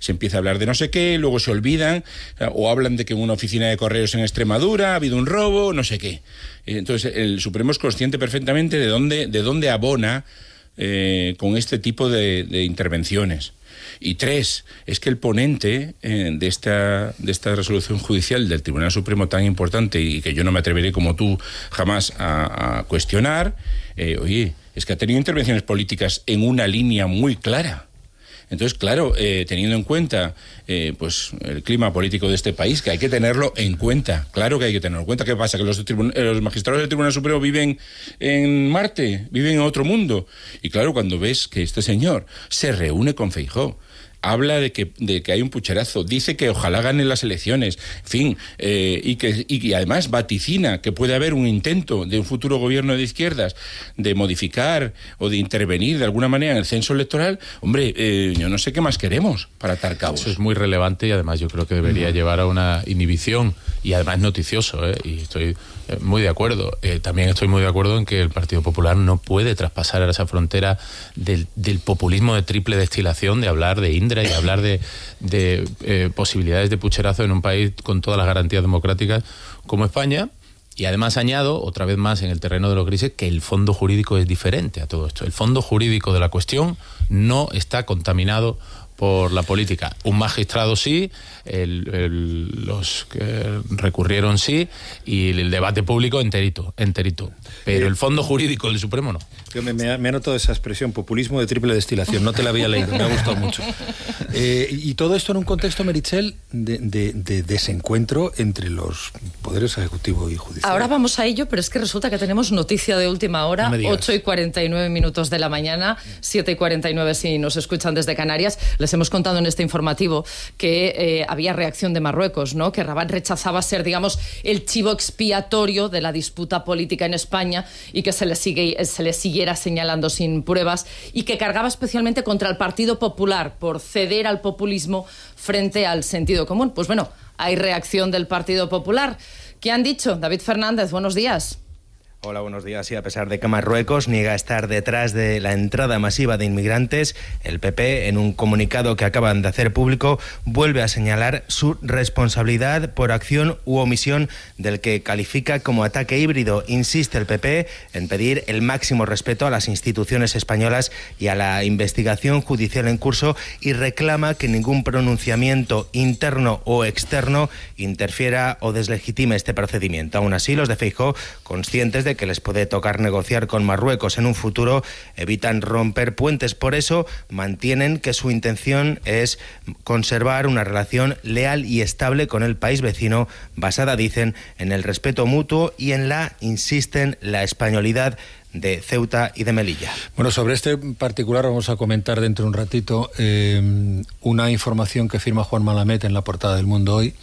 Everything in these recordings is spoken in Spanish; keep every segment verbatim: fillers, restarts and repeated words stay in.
se empieza a hablar de no sé qué, luego se olvidan, o hablan de que en una oficina de correos en Extremadura ha habido un robo, no sé qué. Entonces, el Supremo es consciente perfectamente de dónde, de dónde abona eh, con este tipo de, de intervenciones. Y tres, es que el ponente eh, de esta de esta resolución judicial del Tribunal Supremo tan importante y que yo no me atreveré como tú jamás a, a cuestionar, eh, oye, es que ha tenido intervenciones políticas en una línea muy clara. Entonces, claro, eh, teniendo en cuenta eh, pues el clima político de este país, que hay que tenerlo en cuenta, claro que hay que tenerlo en cuenta. ¿Qué pasa? ¿Que los, tribun- los magistrados del Tribunal Supremo viven en Marte, viven en otro mundo? Y claro, cuando ves que este señor se reúne con Feijóo, habla de que, de que hay un pucherazo, dice que ojalá ganen las elecciones, en fin, eh, y que y, y además vaticina que puede haber un intento de un futuro gobierno de izquierdas de modificar o de intervenir de alguna manera en el censo electoral, hombre, eh, yo no sé qué más queremos para atar cabos. Eso es muy relevante y además yo creo que debería no. llevar a una inhibición y además noticioso, ¿eh? Y estoy muy de acuerdo. Eh, también estoy muy de acuerdo en que el Partido Popular no puede traspasar esa frontera del, del populismo de triple destilación, de hablar de Indra y hablar de, de eh, posibilidades de pucherazo en un país con todas las garantías democráticas como España. Y además añado, otra vez más en el terreno de los grises, que el fondo jurídico es diferente a todo esto. El fondo jurídico de la cuestión no está contaminado por la política. Un magistrado sí, el, el, los que recurrieron sí, y el debate público enterito, enterito. Pero el fondo jurídico del Supremo no. Yo me, me, me anoto esa expresión, populismo de triple destilación, no te la había leído, me ha gustado mucho. Eh, y todo esto en un contexto, Meritxell, de, de, de desencuentro entre los poderes ejecutivo y judicial. Ahora vamos a ello, pero es que resulta que tenemos noticia de última hora, no ocho y cuarenta y nueve minutos de la mañana, siete y cuarenta y nueve si nos escuchan desde Canarias. Les hemos contado en este informativo que eh, había reacción de Marruecos, ¿no? Que Rabat rechazaba ser, digamos, el chivo expiatorio de la disputa política en España y que se le, sigue, se le siguiera señalando sin pruebas, y que cargaba especialmente contra el Partido Popular por ceder al populismo frente al sentido común. Pues bueno, hay reacción del Partido Popular. ¿Qué han dicho? David Fernández, buenos días. Hola, buenos días. Y a pesar de que Marruecos niega estar detrás de la entrada masiva de inmigrantes, el P P, en un comunicado que acaban de hacer público, vuelve a señalar su responsabilidad por acción u omisión del que califica como ataque híbrido. Insiste el P P en pedir el máximo respeto a las instituciones españolas y a la investigación judicial en curso, y reclama que ningún pronunciamiento interno o externo interfiera o deslegitime este procedimiento. Aún así, los de Feijóo, conscientes de que les puede tocar negociar con Marruecos en un futuro, evitan romper puentes. Por eso mantienen que su intención es conservar una relación leal y estable con el país vecino, basada, dicen, en el respeto mutuo y en la, insisten, la españolidad de Ceuta y de Melilla. Bueno, sobre este particular vamos a comentar dentro de un ratito eh, una información que firma Juan Malamet en la portada del Mundo Hoy.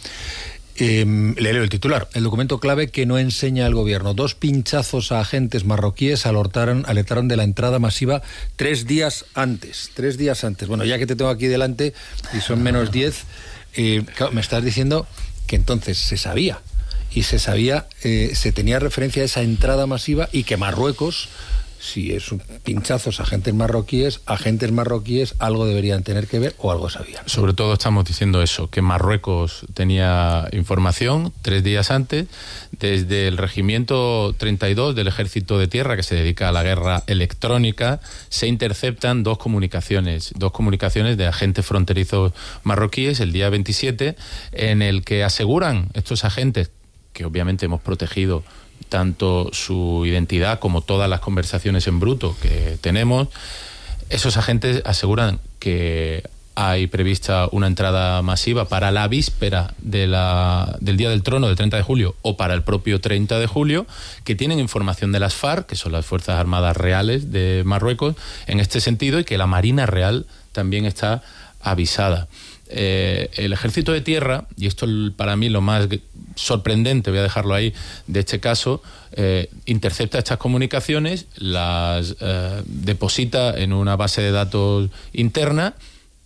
Eh, le leo el titular. El documento clave que no enseña el gobierno. Dos pinchazos a agentes marroquíes alertaron, alertaron de la entrada masiva tres días antes. Tres días antes. Bueno, ya que te tengo aquí delante y son menos diez, eh, claro, me estás diciendo que entonces se sabía. Y se sabía, eh, se tenía referencia a esa entrada masiva, y que Marruecos, si es un pinchazos a agentes marroquíes, agentes marroquíes algo deberían tener que ver o algo sabían. Sobre todo estamos diciendo eso, que Marruecos tenía información tres días antes. Desde el Regimiento treinta y dos del Ejército de Tierra, que se dedica a la guerra electrónica, se interceptan dos comunicaciones, dos comunicaciones de agentes fronterizos marroquíes el día veintisiete, en el que aseguran estos agentes, que obviamente hemos protegido tanto su identidad como todas las conversaciones en bruto que tenemos, esos agentes aseguran que hay prevista una entrada masiva para la víspera de la, del Día del Trono, del treinta de julio, o para el propio treinta de julio, que tienen información de las FARC, que son las Fuerzas Armadas Reales de Marruecos, en este sentido, y que la Marina Real también está avisada. Eh, el Ejército de Tierra, y esto para mí lo más sorprendente, voy a dejarlo ahí, de este caso, eh, intercepta estas comunicaciones, las eh, deposita en una base de datos interna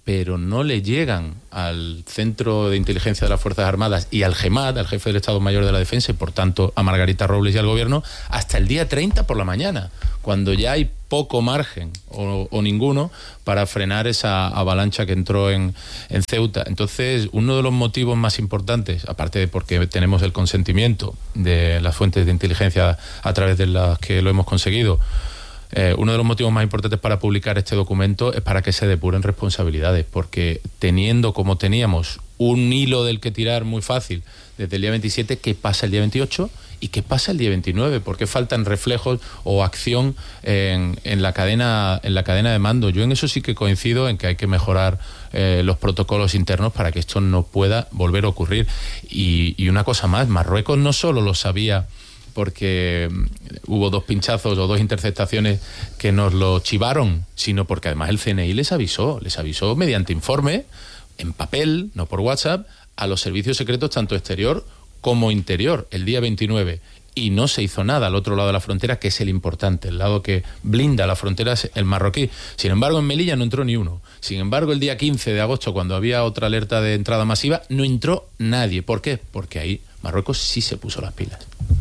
pero no le llegan al Centro de Inteligencia de las Fuerzas Armadas y al GEMAT, al jefe del Estado Mayor de la Defensa, y por tanto a Margarita Robles y al Gobierno, hasta el día treinta por la mañana, cuando ya hay poco margen o, o ninguno para frenar esa avalancha que entró en, en Ceuta. Entonces, uno de los motivos más importantes, aparte de porque tenemos el consentimiento de las fuentes de inteligencia a través de las que lo hemos conseguido, Eh, uno de los motivos más importantes para publicar este documento es para que se depuren responsabilidades, porque teniendo como teníamos un hilo del que tirar muy fácil desde el día veintisiete, ¿qué pasa el día veintiocho? ¿Y qué pasa el día veintinueve? ¿Por qué faltan reflejos o acción en, en, la cadena, en la cadena de mando? Yo en eso sí que coincido en que hay que mejorar eh, los protocolos internos para que esto no pueda volver a ocurrir. Y, y una cosa más, Marruecos no solo lo sabía porque hubo dos pinchazos o dos interceptaciones que nos lo chivaron, sino porque además el C N I les avisó, les avisó mediante informe, en papel, no por WhatsApp, a los servicios secretos tanto exterior como interior, el día veintinueve. Y no se hizo nada al otro lado de la frontera, que es el importante, el lado que blinda la frontera es el marroquí. Sin embargo, en Melilla no entró ni uno. Sin embargo, el día quince de agosto, cuando había otra alerta de entrada masiva, no entró nadie. ¿Por qué? Porque ahí Marruecos sí se puso las pilas.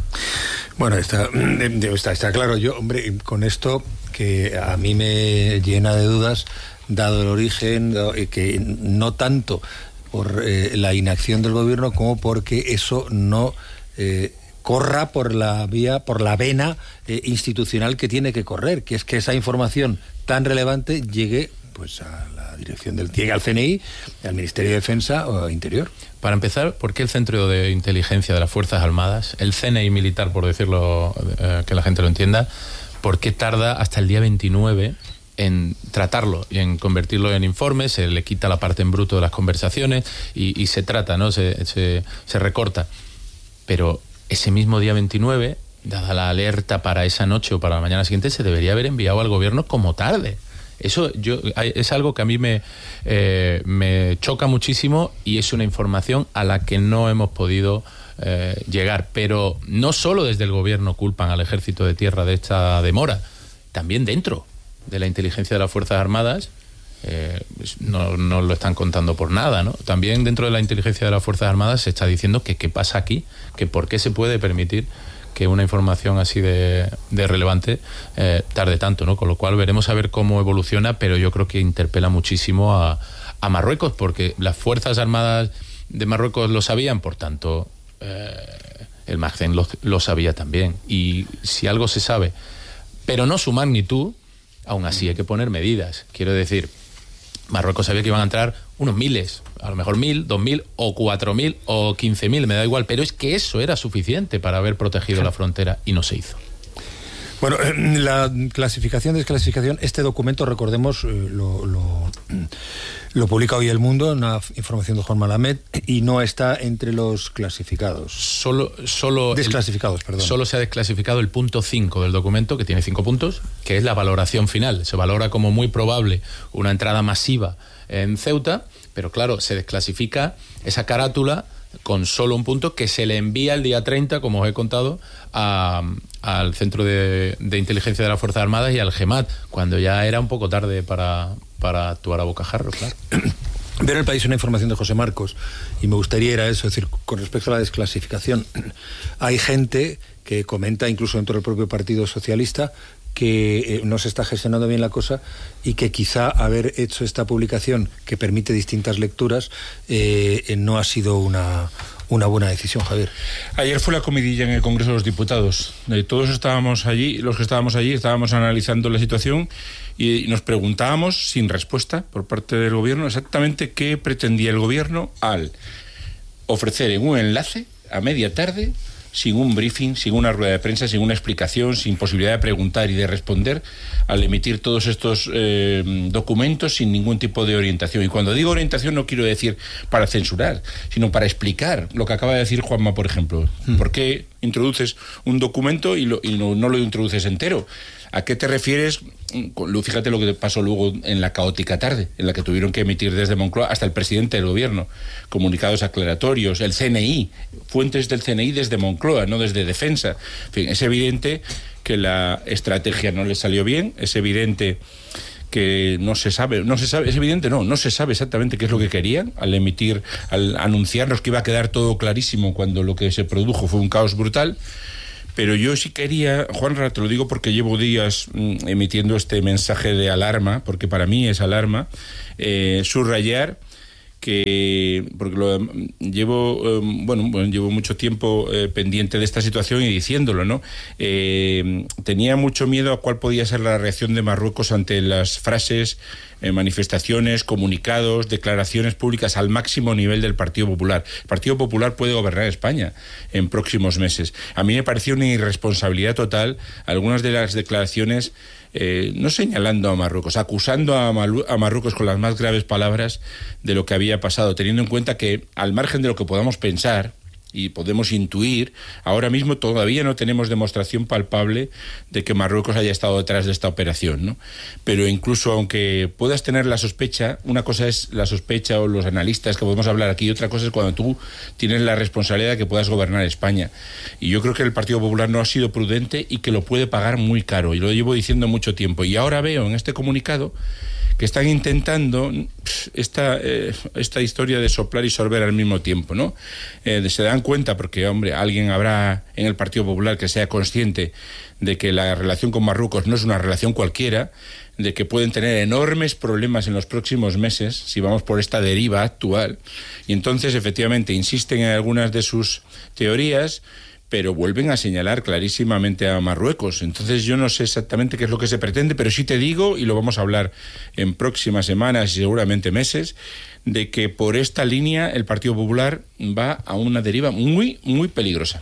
Bueno, está, está, está claro. Yo, hombre, con esto que a mí me llena de dudas, dado el origen, que no tanto por eh, la inacción del gobierno como porque eso no eh, corra por la vía, por la vena eh, institucional que tiene que correr, que es que esa información tan relevante llegue pues a la dirección del llegue al C N I, al Ministerio de Defensa o Interior. Para empezar, ¿por qué el Centro de Inteligencia de las Fuerzas Armadas, el C N I militar, por decirlo, eh, que la gente lo entienda, por qué tarda hasta el día veintinueve en tratarlo y en convertirlo en informe? Se le quita la parte en bruto de las conversaciones y, y se trata, ¿no? Se, se, se recorta. Pero ese mismo día veintinueve, dada la alerta para esa noche o para la mañana siguiente, se debería haber enviado al gobierno como tarde. Eso yo, es algo que a mí me, eh, me choca muchísimo y es una información a la que no hemos podido eh, llegar. Pero no solo desde el gobierno culpan al Ejército de Tierra de esta demora, también dentro de la inteligencia de las Fuerzas Armadas eh, no, no lo están contando por nada, ¿no? También dentro de la inteligencia de las Fuerzas Armadas se está diciendo que qué pasa aquí, que por qué se puede permitir que una información así de, de relevante eh, tarde tanto, ¿no? Con lo cual veremos a ver cómo evoluciona, pero yo creo que interpela muchísimo a, a Marruecos, porque las Fuerzas Armadas de Marruecos lo sabían, por tanto eh, el MACCEN lo, lo sabía también. Y si algo se sabe, pero no su magnitud, aún así hay que poner medidas. Quiero decir, Marruecos sabía que iban a entrar unos miles, a lo mejor mil, dos mil o cuatro mil o quince mil, me da igual, pero es que eso era suficiente para haber protegido la frontera y no se hizo. Bueno, la clasificación, desclasificación, este documento, recordemos, lo, lo, lo publica hoy El Mundo, una información de Juan Malamed, y no está entre los clasificados. Solo, solo desclasificados, el, perdón. Solo se ha desclasificado el punto cinco del documento, que tiene cinco puntos, que es la valoración final. Se valora como muy probable una entrada masiva en Ceuta, pero claro, se desclasifica esa carátula con solo un punto que se le envía el día treinta, como os he contado, a, al Centro de, de Inteligencia de las Fuerzas Armadas y al GEMAT, cuando ya era un poco tarde para, para actuar a bocajarro, claro. Ver en El País una información de José Marcos, y me gustaría ir a eso, es decir, con respecto a la desclasificación, hay gente que comenta, incluso dentro del propio Partido Socialista, que eh, no se está gestionando bien la cosa y que quizá haber hecho esta publicación que permite distintas lecturas eh, eh, no ha sido una, una buena decisión, Javier. Ayer fue la comidilla en el Congreso de los Diputados. Eh, todos estábamos allí, los que estábamos allí, estábamos analizando la situación y nos preguntábamos, sin respuesta por parte del gobierno, exactamente qué pretendía el gobierno al ofrecer en un enlace a media tarde, sin un briefing, sin una rueda de prensa, sin una explicación, sin posibilidad de preguntar y de responder, al emitir todos estos eh, documentos sin ningún tipo de orientación. Y cuando digo orientación no quiero decir para censurar, sino para explicar lo que acaba de decir Juanma, por ejemplo. Hmm. ¿Por qué introduces un documento y, lo, y no, no lo introduces entero? ¿A qué te refieres? Fíjate lo que pasó luego en la caótica tarde, en la que tuvieron que emitir desde Moncloa hasta el presidente del gobierno comunicados aclaratorios, el C N I, fuentes del C N I desde Moncloa, no desde Defensa. En fin, es evidente que la estrategia no les salió bien, es evidente que no se sabe, no se sabe, es evidente, no, no se sabe exactamente qué es lo que querían al emitir, al anunciarnos que iba a quedar todo clarísimo cuando lo que se produjo fue un caos brutal. Pero yo sí quería, Juanra, te lo digo porque llevo días mm, emitiendo este mensaje de alarma, porque para mí es alarma, eh, subrayar que, porque lo, llevo, eh, bueno, bueno, llevo mucho tiempo eh, pendiente de esta situación y diciéndolo, ¿no? Eh, tenía mucho miedo a cuál podía ser la reacción de Marruecos ante las frases, eh, manifestaciones, comunicados, declaraciones públicas al máximo nivel del Partido Popular. El Partido Popular puede gobernar España en próximos meses. A mí me pareció una irresponsabilidad total algunas de las declaraciones, Eh, no señalando a Marruecos, acusando a, Malu- a Marruecos con las más graves palabras de lo que había pasado, teniendo en cuenta que, al margen de lo que podamos pensar y podemos intuir, ahora mismo todavía no tenemos demostración palpable de que Marruecos haya estado detrás de esta operación, ¿no? Pero incluso aunque puedas tener la sospecha, una cosa es la sospecha o los analistas que podemos hablar aquí, y otra cosa es cuando tú tienes la responsabilidad de que puedas gobernar España. Y yo creo que el Partido Popular no ha sido prudente y que lo puede pagar muy caro, y lo llevo diciendo mucho tiempo. Y ahora veo en este comunicado que están intentando esta, eh, esta historia de soplar y sorber al mismo tiempo, ¿no? Eh, se dan cuenta, porque, hombre, alguien habrá en el Partido Popular que sea consciente de que la relación con Marruecos no es una relación cualquiera, de que pueden tener enormes problemas en los próximos meses si vamos por esta deriva actual, y entonces, efectivamente, insisten en algunas de sus teorías, pero vuelven a señalar clarísimamente a Marruecos. Entonces yo no sé exactamente qué es lo que se pretende, pero sí te digo, y lo vamos a hablar en próximas semanas y seguramente meses, de que por esta línea el Partido Popular va a una deriva muy, muy peligrosa.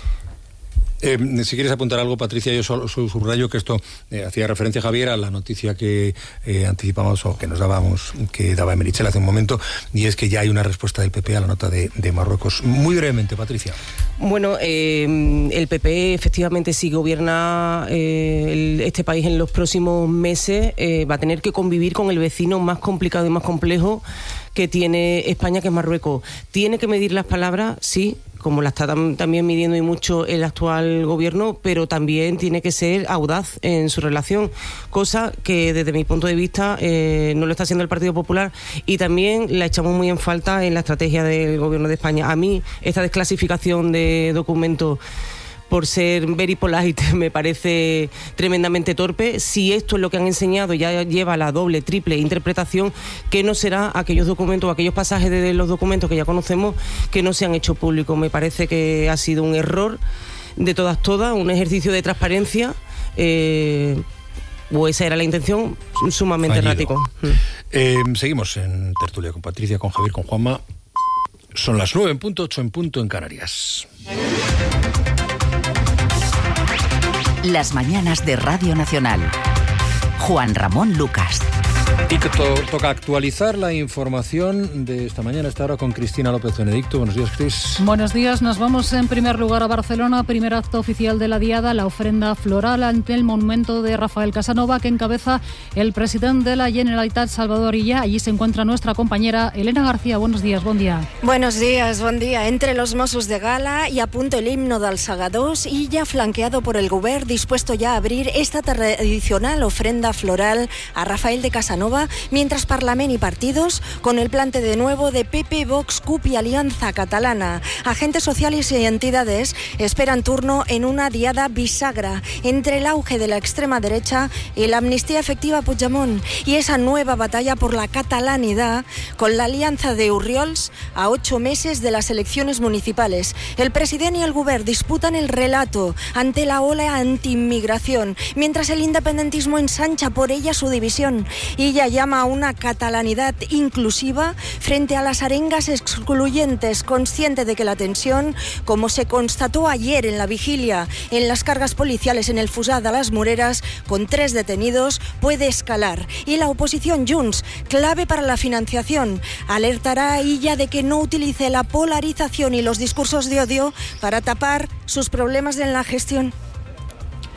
Eh, si quieres apuntar algo, Patricia, yo solo subrayo que esto eh, hacía referencia, Javier, a la noticia que eh, anticipamos o que nos dábamos, que daba Emerichel hace un momento, y es que ya hay una respuesta del P P a la nota de, de Marruecos. Muy brevemente, Patricia. Bueno, eh, el P P efectivamente, si gobierna eh, el, este país en los próximos meses, eh, va a tener que convivir con el vecino más complicado y más complejo que tiene España, que es Marruecos. Tiene que medir las palabras, sí, como la está tam- también midiendo y mucho el actual gobierno, pero también tiene que ser audaz en su relación, cosa que desde mi punto de vista eh, no lo está haciendo el Partido Popular, y también la echamos muy en falta en la estrategia del gobierno de España. A mí esta desclasificación de documentos por ser very polite me parece tremendamente torpe. Si esto es lo que han enseñado, ya lleva la doble, triple interpretación, ¿qué no será aquellos documentos, aquellos pasajes de los documentos que ya conocemos que no se han hecho públicos? Me parece que ha sido un error de todas, todas, un ejercicio de transparencia, eh, o esa era la intención, sumamente errático. Eh, seguimos en tertulia con Patricia, con Javier, con Juanma. Son las nueve en punto, ocho en punto en Canarias. Las mañanas de Radio Nacional. Juan Ramón Lucas. Y que to- toca actualizar la información de esta mañana, esta hora, con Cristina López Benedicto. Buenos días, Cris. Buenos días. Nos vamos en primer lugar a Barcelona. Primer acto oficial de la Diada, la ofrenda floral ante el monumento de Rafael Casanova, que encabeza el presidente de la Generalitat, Salvador Illa. Allí se encuentra nuestra compañera Elena García. Buenos días, buen día. Buenos días, buen día. Entre los Mossos de Gala y a punto el himno dels Segadors, y ya flanqueado por el Govern, dispuesto ya a abrir esta tradicional ofrenda floral a Rafael de Casanova, mientras Parlament y partidos con el plante de nuevo de P P, Vox, C U P y Alianza Catalana. Agentes sociales y entidades esperan turno en una diada bisagra entre el auge de la extrema derecha y la amnistía efectiva a Puigdemont, y esa nueva batalla por la catalanidad con la alianza de Urriols a ocho meses de las elecciones municipales. El presidente y el Govern disputan el relato ante la ola anti-inmigración, mientras el independentismo ensancha por ella su división. Y ya llama a una catalanidad inclusiva frente a las arengas excluyentes, consciente de que la tensión, como se constató ayer en la vigilia en las cargas policiales en el Fusat de las Moreras, con tres detenidos, puede escalar. Y la oposición Junts, clave para la financiación, alertará a Illa de que no utilice la polarización y los discursos de odio para tapar sus problemas en la gestión.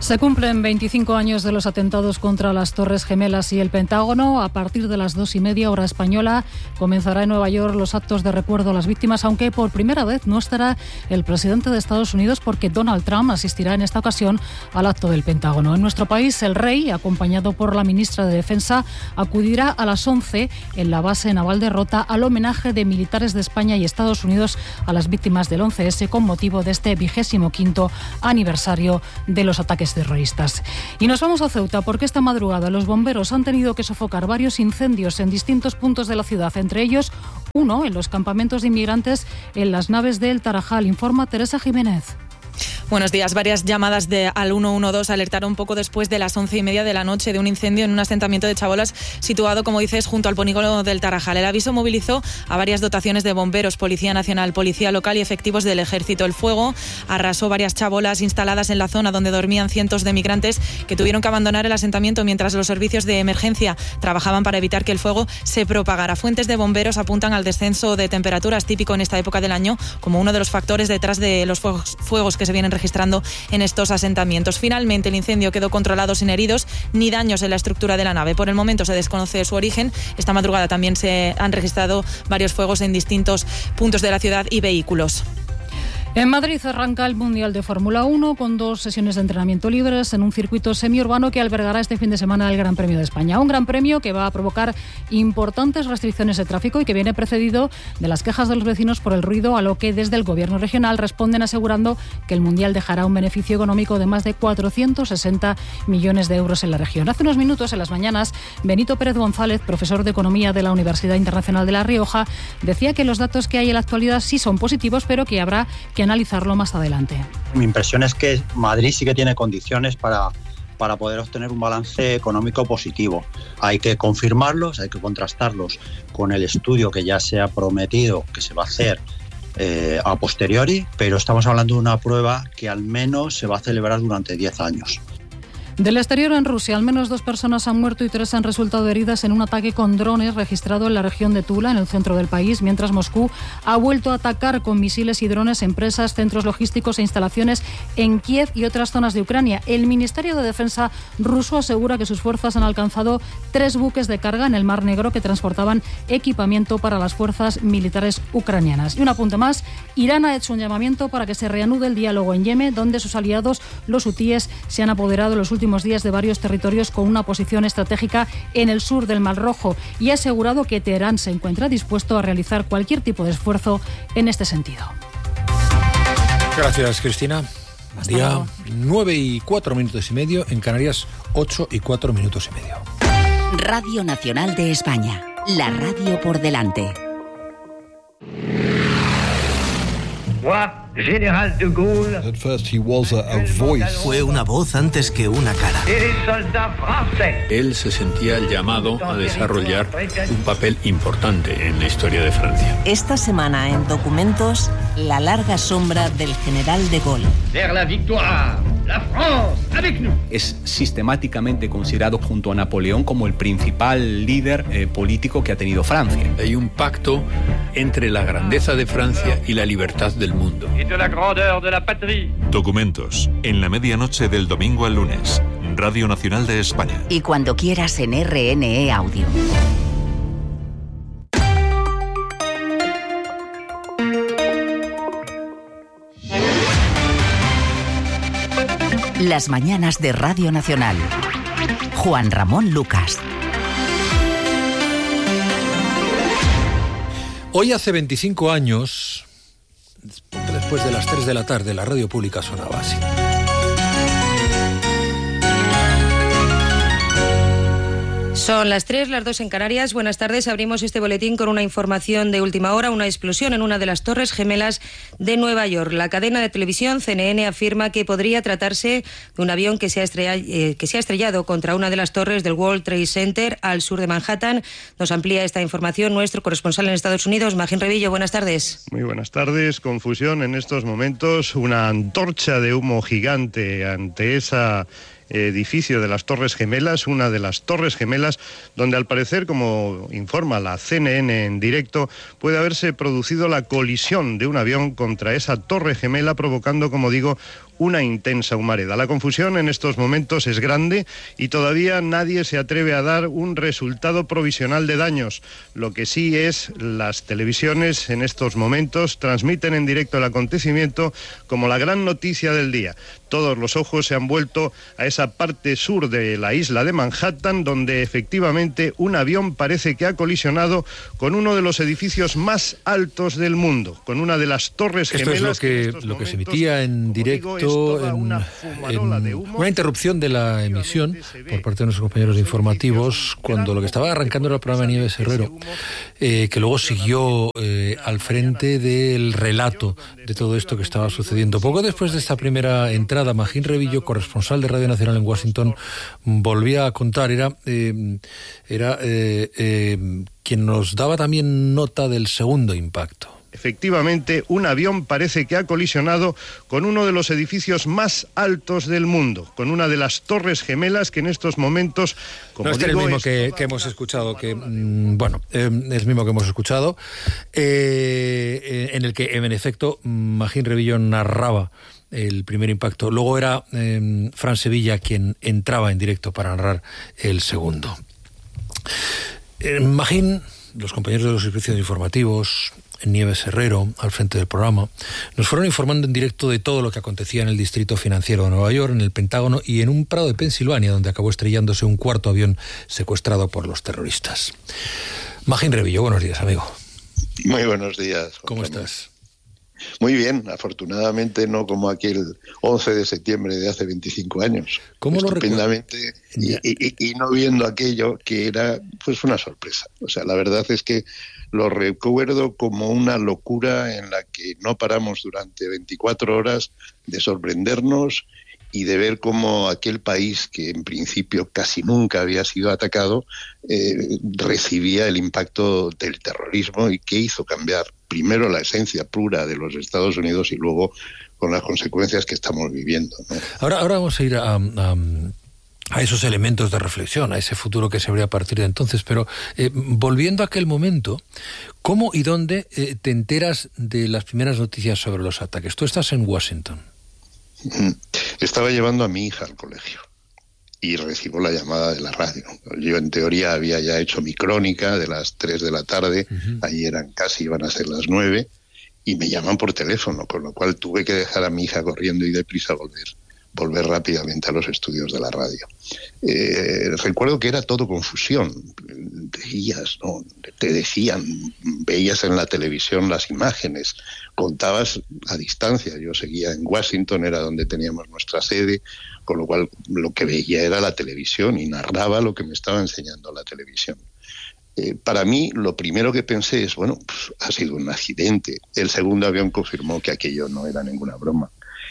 Se cumplen veinticinco años de los atentados contra las Torres Gemelas y el Pentágono. A partir de las dos y media hora española comenzará en Nueva York los actos de recuerdo a las víctimas, aunque por primera vez no estará el presidente de Estados Unidos porque Donald Trump asistirá en esta ocasión al acto del Pentágono. En nuestro país, el rey, acompañado por la ministra de Defensa, acudirá a las once en la base naval de Rota al homenaje de militares de España y Estados Unidos a las víctimas del once ese con motivo de este vigésimo quinto aniversario de los ataques terroristas. Y nos vamos a Ceuta porque esta madrugada los bomberos han tenido que sofocar varios incendios en distintos puntos de la ciudad, entre ellos uno en los campamentos de inmigrantes en las naves del Tarajal, informa Teresa Jiménez. Buenos días. Varias llamadas de al ciento doce alertaron poco después de las once y media de la noche de un incendio en un asentamiento de chabolas situado, como dices, junto al polígono del Tarajal. El aviso movilizó a varias dotaciones de bomberos, Policía Nacional, Policía Local y efectivos del Ejército. El fuego arrasó varias chabolas instaladas en la zona donde dormían cientos de migrantes que tuvieron que abandonar el asentamiento mientras los servicios de emergencia trabajaban para evitar que el fuego se propagara. Fuentes de bomberos apuntan al descenso de temperaturas típico en esta época del año como uno de los factores detrás de los fuegos, fuegos que se vienen registrando en estos asentamientos. Finalmente, el incendio quedó controlado sin heridos ni daños en la estructura de la nave. Por el momento se desconoce su origen. Esta madrugada también se han registrado varios fuegos en distintos puntos de la ciudad y vehículos. En Madrid arranca el Mundial de Fórmula uno con dos sesiones de entrenamiento libres en un circuito semiurbano que albergará este fin de semana el Gran Premio de España. Un Gran Premio que va a provocar importantes restricciones de tráfico y que viene precedido de las quejas de los vecinos por el ruido, a lo que desde el Gobierno regional responden asegurando que el Mundial dejará un beneficio económico de más de cuatrocientos sesenta millones de euros en la región. Hace unos minutos, en las mañanas, Benito Pérez González, profesor de Economía de la Universidad Internacional de La Rioja, decía que los datos que hay en la actualidad sí son positivos, pero que habrá que analizarlo más adelante. Mi impresión es que Madrid sí que tiene condiciones para, para poder obtener un balance económico positivo. Hay que confirmarlos, hay que contrastarlos con el estudio que ya se ha prometido que se va a hacer eh, a posteriori, pero estamos hablando de una prueba que al menos se va a celebrar durante diez años. Del exterior, en Rusia, al menos dos personas han muerto y tres han resultado heridas en un ataque con drones registrado en la región de Tula, en el centro del país, mientras Moscú ha vuelto a atacar con misiles y drones empresas, centros logísticos e instalaciones en Kiev y otras zonas de Ucrania. El Ministerio de Defensa ruso asegura que sus fuerzas han alcanzado tres buques de carga en el Mar Negro que transportaban equipamiento para las fuerzas militares ucranianas. Y un apunte más, Irán ha hecho un llamamiento para que se reanude el diálogo en Yemen, donde sus aliados, los hutíes, se han apoderado en los últimos días de varios territorios con una posición estratégica en el sur del Mar Rojo, y ha asegurado que Teherán se encuentra dispuesto a realizar cualquier tipo de esfuerzo en este sentido. Gracias, Cristina. Hasta Día luego. nueve y cuatro minutos y medio, en Canarias ocho y cuatro minutos y medio. Radio Nacional de España, la radio por delante. General de Gaulle. At first he was a, a voice. Fue una voz antes que una cara. Él se sentía llamado a desarrollar un papel importante en la historia de Francia. Esta semana en Documentos, la larga sombra del general de Gaulle. Vers la victoire, la France, avec nous. Es sistemáticamente considerado junto a Napoleón como el principal líder eh, político que ha tenido Francia. Hay un pacto entre la grandeza de Francia y la libertad del mundo. Y de la grandeur de la patrie. Documentos, en la medianoche del domingo al lunes. Radio Nacional de España. Y cuando quieras en R N E Audio. Las mañanas de Radio Nacional. Juan Ramón Lucas. Hoy hace veinticinco años, después de las tres de la tarde, la radio pública sonaba así. Son las tres, las dos en Canarias. Buenas tardes. Abrimos este boletín con una información de última hora. Una explosión en una de las Torres Gemelas de Nueva York. La cadena de televisión C N N afirma que podría tratarse de un avión que se ha estrellado, eh, que se ha estrellado contra una de las torres del World Trade Center al sur de Manhattan. Nos amplía esta información nuestro corresponsal en Estados Unidos, Magín Revillo. Buenas tardes. Muy buenas tardes. Confusión en estos momentos. Una antorcha de humo gigante ante esa edificio de las Torres Gemelas, una de las Torres Gemelas, donde al parecer, como informa la C N N en directo, puede haberse producido la colisión de un avión contra esa Torre Gemela, provocando, como digo, una intensa humareda. La confusión en estos momentos es grande y todavía nadie se atreve a dar un resultado provisional de daños. Lo que sí es, las televisiones en estos momentos transmiten en directo el acontecimiento como la gran noticia del día. Todos los ojos se han vuelto a esa parte sur de la isla de Manhattan, donde efectivamente un avión parece que ha colisionado con uno de los edificios más altos del mundo, con una de las torres gemelas. Esto es lo que, lo que se emitía en directo, digo, en, una, en una interrupción de la emisión por parte de nuestros compañeros informativos, cuando lo que estaba arrancando era el programa de Nieves Herrero, eh, que luego siguió eh, al frente del relato de todo esto que estaba sucediendo. Poco después de esta primera entrada, Magín Revillo, corresponsal de Radio Nacional en Washington, volvía a contar, era, eh, era eh, eh, quien nos daba también nota del segundo impacto. Efectivamente, un avión parece que ha colisionado con uno de los edificios más altos del mundo, con una de las torres gemelas que en estos momentos, como no, este digo, es el mismo es que, que hemos escuchado, que mmm, bueno, eh, es el mismo que hemos escuchado, eh, en el que en efecto Magín Revillo narraba el primer impacto. Luego era eh, Fran Sevilla quien entraba en directo para narrar el segundo. Eh, Magín, los compañeros de los servicios informativos, Nieves Herrero, al frente del programa, nos fueron informando en directo de todo lo que acontecía en el Distrito Financiero de Nueva York, en el Pentágono y en un prado de Pensilvania, donde acabó estrellándose un cuarto avión secuestrado por los terroristas. Magín Revillo, buenos días, amigo. Muy buenos días. ¿Cómo estás? Muy bien, afortunadamente no como aquel once de septiembre de hace veinticinco años. ¿Cómo lo Estupendamente, y, y, y no viendo aquello que era pues una sorpresa. O sea, la verdad es que lo recuerdo como una locura en la que no paramos durante veinticuatro horas de sorprendernos y de ver cómo aquel país, que en principio casi nunca había sido atacado, eh, recibía el impacto del terrorismo y que hizo cambiar primero la esencia pura de los Estados Unidos y luego con las consecuencias que estamos viviendo, ¿no? Ahora, ahora vamos a ir a, a, a esos elementos de reflexión, a ese futuro que se abre a partir de entonces, pero eh, volviendo a aquel momento, ¿cómo y dónde eh, te enteras de las primeras noticias sobre los ataques? Tú estás en Washington. Estaba llevando a mi hija al colegio y recibo la llamada de la radio. Yo en teoría había ya hecho mi crónica de las tres de la tarde, uh-huh. Ahí eran casi, iban a ser las nueve, y me llaman por teléfono, con lo cual tuve que dejar a mi hija corriendo y deprisa volver, volver rápidamente a los estudios de la radio. Eh, recuerdo que era todo confusión. Veías, ¿no? Te decían, veías en la televisión las imágenes, contabas a distancia. Yo seguía en Washington, era donde teníamos nuestra sede, con lo cual lo que veía era la televisión y narraba lo que me estaba enseñando la televisión. Eh, para mí, lo primero que pensé es, bueno, pues, ha sido un accidente. El segundo avión confirmó que aquello no era ninguna broma.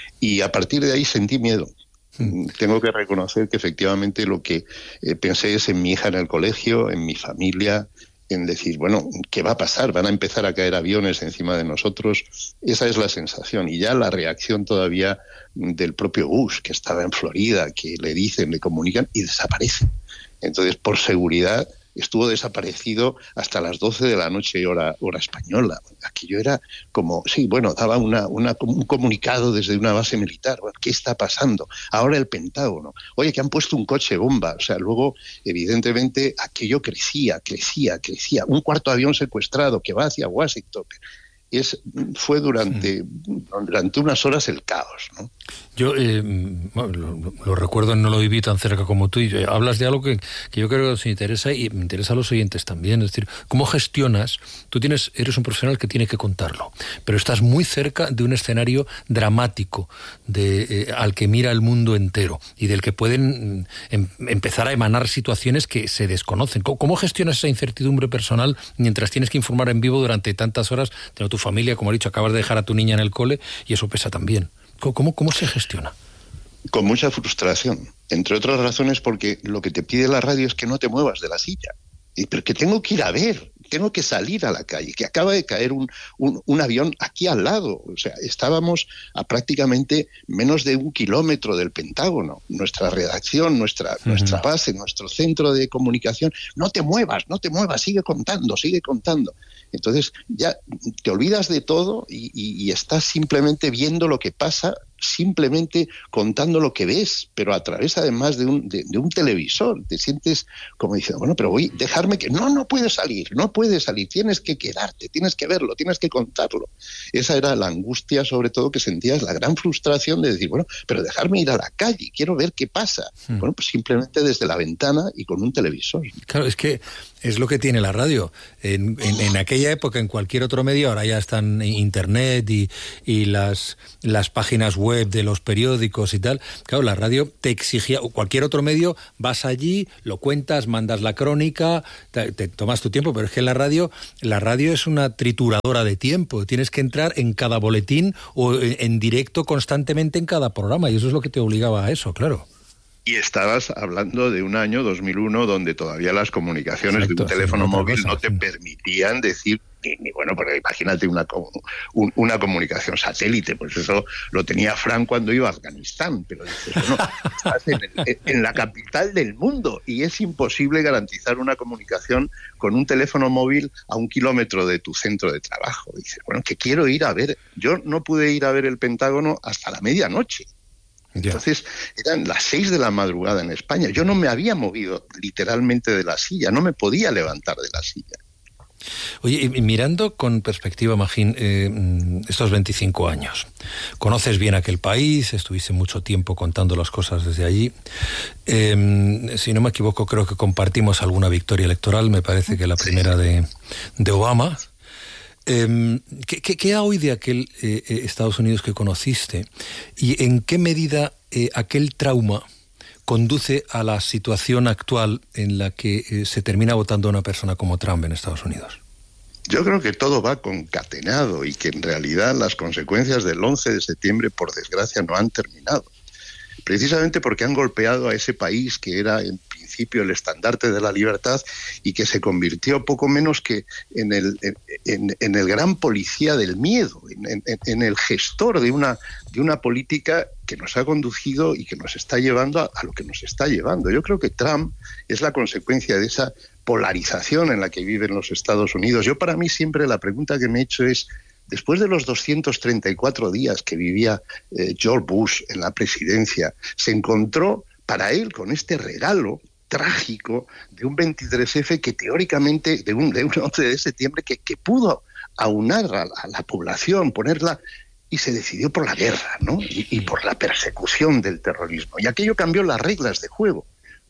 Y a partir de ahí sentí miedo. Mm. Tengo que reconocer que efectivamente lo que eh, pensé es en mi hija en el colegio, en mi familia, en decir, bueno, ¿qué va a pasar? ¿Van a empezar a caer aviones encima de nosotros? Esa es la sensación. Y ya la reacción todavía del propio Bush, que estaba en Florida, que le dicen, le comunican y desaparece. Entonces, por seguridad, estuvo desaparecido hasta las doce de la noche, hora, hora española. Aquello era como, sí, bueno, daba una, una, un comunicado desde una base militar. Bueno, ¿qué está pasando? Ahora el Pentágono. Oye, que han puesto un coche bomba. O sea, luego, evidentemente, aquello crecía, crecía, crecía. Un cuarto avión secuestrado que va hacia Washington. Es, fue durante, durante unas horas el caos, ¿no? Yo eh, bueno, lo, lo recuerdo, no lo viví tan cerca como tú, y hablas de algo que, que yo creo que os interesa y me interesa a los oyentes también, es decir, ¿cómo gestionas? Tú tienes, eres un profesional que tiene que contarlo, pero estás muy cerca de un escenario dramático de, eh, al que mira el mundo entero y del que pueden em, empezar a emanar situaciones que se desconocen. ¿Cómo, ¿Cómo gestionas esa incertidumbre personal mientras tienes que informar en vivo durante tantas horas de tu familia, como he dicho, acabas de dejar a tu niña en el cole y eso pesa también? ¿Cómo, cómo se gestiona? Con mucha frustración, entre otras razones porque lo que te pide la radio es que no te muevas de la silla. Y, pero que tengo que ir a ver, tengo que salir a la calle, que acaba de caer un, un, un avión aquí al lado. O sea, estábamos a prácticamente menos de un kilómetro del Pentágono. Nuestra redacción, nuestra, uh-huh. nuestra base, nuestro centro de comunicación. No te muevas, no te muevas, sigue contando, sigue contando. Entonces ya te olvidas de todo y, y, y estás simplemente viendo lo que pasa simplemente contando lo que ves, pero a través además de un, de, de un televisor. Te sientes como diciendo, bueno, pero voy, dejarme que... No, no puedes salir, no puedes salir, tienes que quedarte, tienes que verlo, tienes que contarlo. Esa era la angustia, sobre todo, que sentías, la gran frustración de decir, bueno, pero dejarme ir a la calle, quiero ver qué pasa. Hmm. Bueno, pues simplemente desde la ventana y con un televisor. Claro, es que es lo que tiene la radio. En, en, en aquella época, en cualquier otro medio, ahora ya están internet y, y las, las páginas web de los periódicos y tal. Claro, la radio te exigía, cualquier otro medio, vas allí, lo cuentas, mandas la crónica, te, te tomas tu tiempo, pero es que la radio, la radio es una trituradora de tiempo. Tienes que entrar en cada boletín o en, en directo constantemente en cada programa, y eso es lo que te obligaba a eso, claro. Y estabas hablando de un año, dos mil uno, donde todavía las comunicaciones Exacto, de un teléfono sí, móvil cosa, no te sí. permitían decir, ni, ni bueno, porque imagínate una, un, una comunicación satélite, pues eso lo tenía Frank cuando iba a Afganistán, pero dices, bueno, estás en, el, en la capital del mundo y es imposible garantizar una comunicación con un teléfono móvil a un kilómetro de tu centro de trabajo. Dices, bueno, que quiero ir a ver, yo no pude ir a ver el Pentágono hasta la medianoche. Entonces, eran las seis de la madrugada en España. Yo no me había movido literalmente de la silla, no me podía levantar de la silla. Oye, y mirando con perspectiva, Magín, eh, estos veinticinco años, conoces bien aquel país, estuviste mucho tiempo contando las cosas desde allí. Eh, si no me equivoco, creo que compartimos alguna victoria electoral, me parece que la primera de, de Obama. Eh, ¿qué, qué, ¿Qué ha hoy de aquel eh, Estados Unidos que conociste? ¿Y en qué medida eh, aquel trauma conduce a la situación actual en la que eh, se termina votando a una persona como Trump en Estados Unidos? Yo creo que todo va concatenado y que en realidad las consecuencias del once de septiembre, por desgracia, no han terminado. Precisamente porque han golpeado a ese país que era en principio el estandarte de la libertad y que se convirtió poco menos que en el, en, en el gran policía del miedo, en, en, en el gestor de una, de una política que nos ha conducido y que nos está llevando a, a lo que nos está llevando. Yo creo que Trump es la consecuencia de esa polarización en la que viven los Estados Unidos. Yo, para mí, siempre la pregunta que me he hecho es, después de los doscientos treinta y cuatro días que vivía eh, George Bush en la presidencia, se encontró para él con este regalo trágico de un veintitrés efe que teóricamente, de un, de un once de septiembre, que, que pudo aunar a, a la población, ponerla, y se decidió por la guerra, ¿no? Y, y por la persecución del terrorismo. Y aquello cambió las reglas de juego.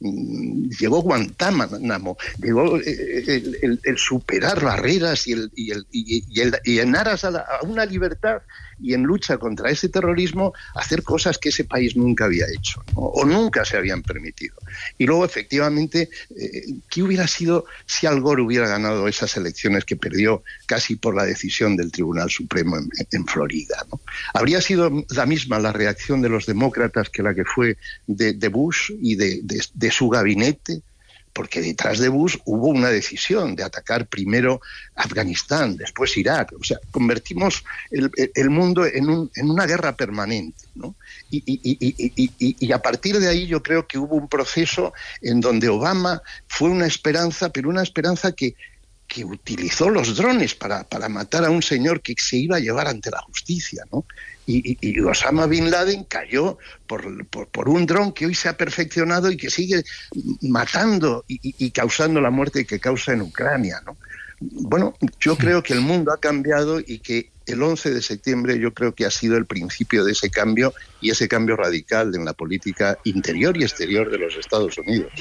Llegó Guantánamo, llegó el, el, el superar barreras y, el, y, el, y, el, y en aras a, la, a una libertad y en lucha contra ese terrorismo, hacer cosas que ese país nunca había hecho, ¿no? O nunca se habían permitido. Y luego, efectivamente, eh, ¿qué hubiera sido si Al Gore hubiera ganado esas elecciones que perdió casi por la decisión del Tribunal Supremo en, en Florida, ¿no? Habría sido la misma la reacción de los demócratas que la que fue de, de Bush y de, de, de su gabinete, porque detrás de Bush hubo una decisión de atacar primero Afganistán, después Irak. O sea, convertimos el, el mundo en, un, en una guerra permanente, ¿no? Y, y, y, y, y, y a partir de ahí yo creo que hubo un proceso en donde Obama fue una esperanza, pero una esperanza que, que utilizó los drones para, para matar a un señor que se iba a llevar ante la justicia, ¿no? Y, y, y Osama Bin Laden cayó por, por, por un dron que hoy se ha perfeccionado y que sigue matando y, y, y causando la muerte que causa en Ucrania, ¿no? Bueno, yo creo que el mundo ha cambiado y que el once de septiembre yo creo que ha sido el principio de ese cambio y ese cambio radical en la política interior y exterior de los Estados Unidos.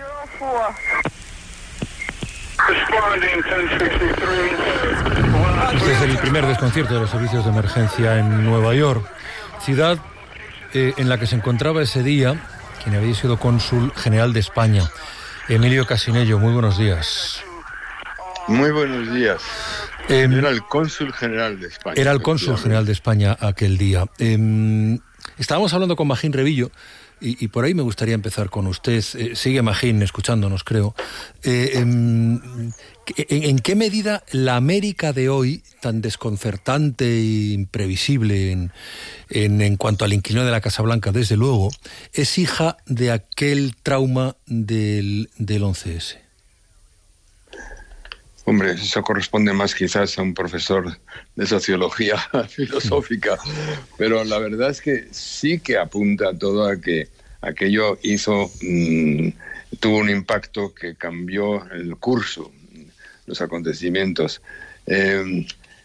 Este es el primer desconcierto de los servicios de emergencia en Nueva York, ciudad eh, en la que se encontraba ese día quien había sido cónsul general de España, Emilio Casinello. Muy buenos días. Muy buenos días. Eh, era el cónsul general de España. Era el cónsul general de España aquel día. Eh, estábamos hablando con Magín Rebillo. Y, y por ahí me gustaría empezar con usted. Eh, sigue Magín escuchándonos, creo. Eh, en, en, ¿En qué medida la América de hoy, tan desconcertante e imprevisible en, en, en cuanto al inquilino de la Casa Blanca, desde luego, es hija de aquel trauma del, del once ese? Hombre, eso corresponde más quizás a un profesor de sociología filosófica, pero la verdad es que sí que apunta todo a que aquello hizo, mmm, tuvo un impacto que cambió el curso, los acontecimientos. Eh,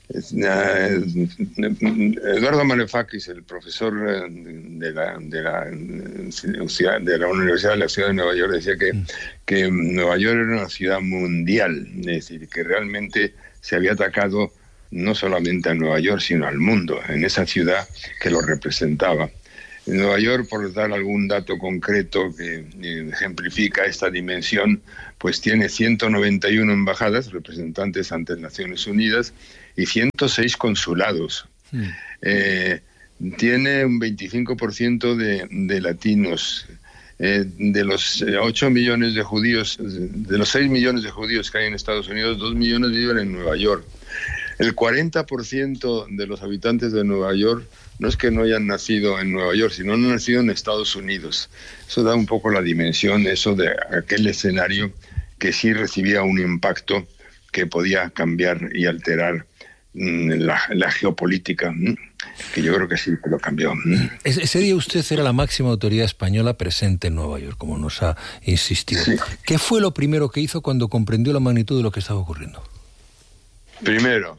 Eduardo Malefakis, el profesor de la, de, la, de la Universidad de la Ciudad de Nueva York, decía que, que Nueva York era una ciudad mundial, es decir, que realmente se había atacado no solamente a Nueva York, sino al mundo, en esa ciudad que lo representaba. En Nueva York, por dar algún dato concreto que ejemplifica esta dimensión, pues tiene ciento noventa y uno embajadas, representantes ante Naciones Unidas, y ciento seis consulados. Mm. Eh, tiene un veinticinco por ciento de, de latinos. Eh, de los ocho millones de judíos, de los seis millones de judíos que hay en Estados Unidos, dos millones viven en Nueva York. El cuarenta por ciento de los habitantes de Nueva York no es que no hayan nacido en Nueva York, sino han nacido en Estados Unidos. Eso da un poco la dimensión, eso de aquel escenario que sí recibía un impacto que podía cambiar y alterar La, la geopolítica, que yo creo que sí que lo cambió. Ese día usted era la máxima autoridad española presente en Nueva York, como nos ha insistido. Sí. ¿Qué fue lo primero que hizo cuando comprendió la magnitud de lo que estaba ocurriendo? Primero,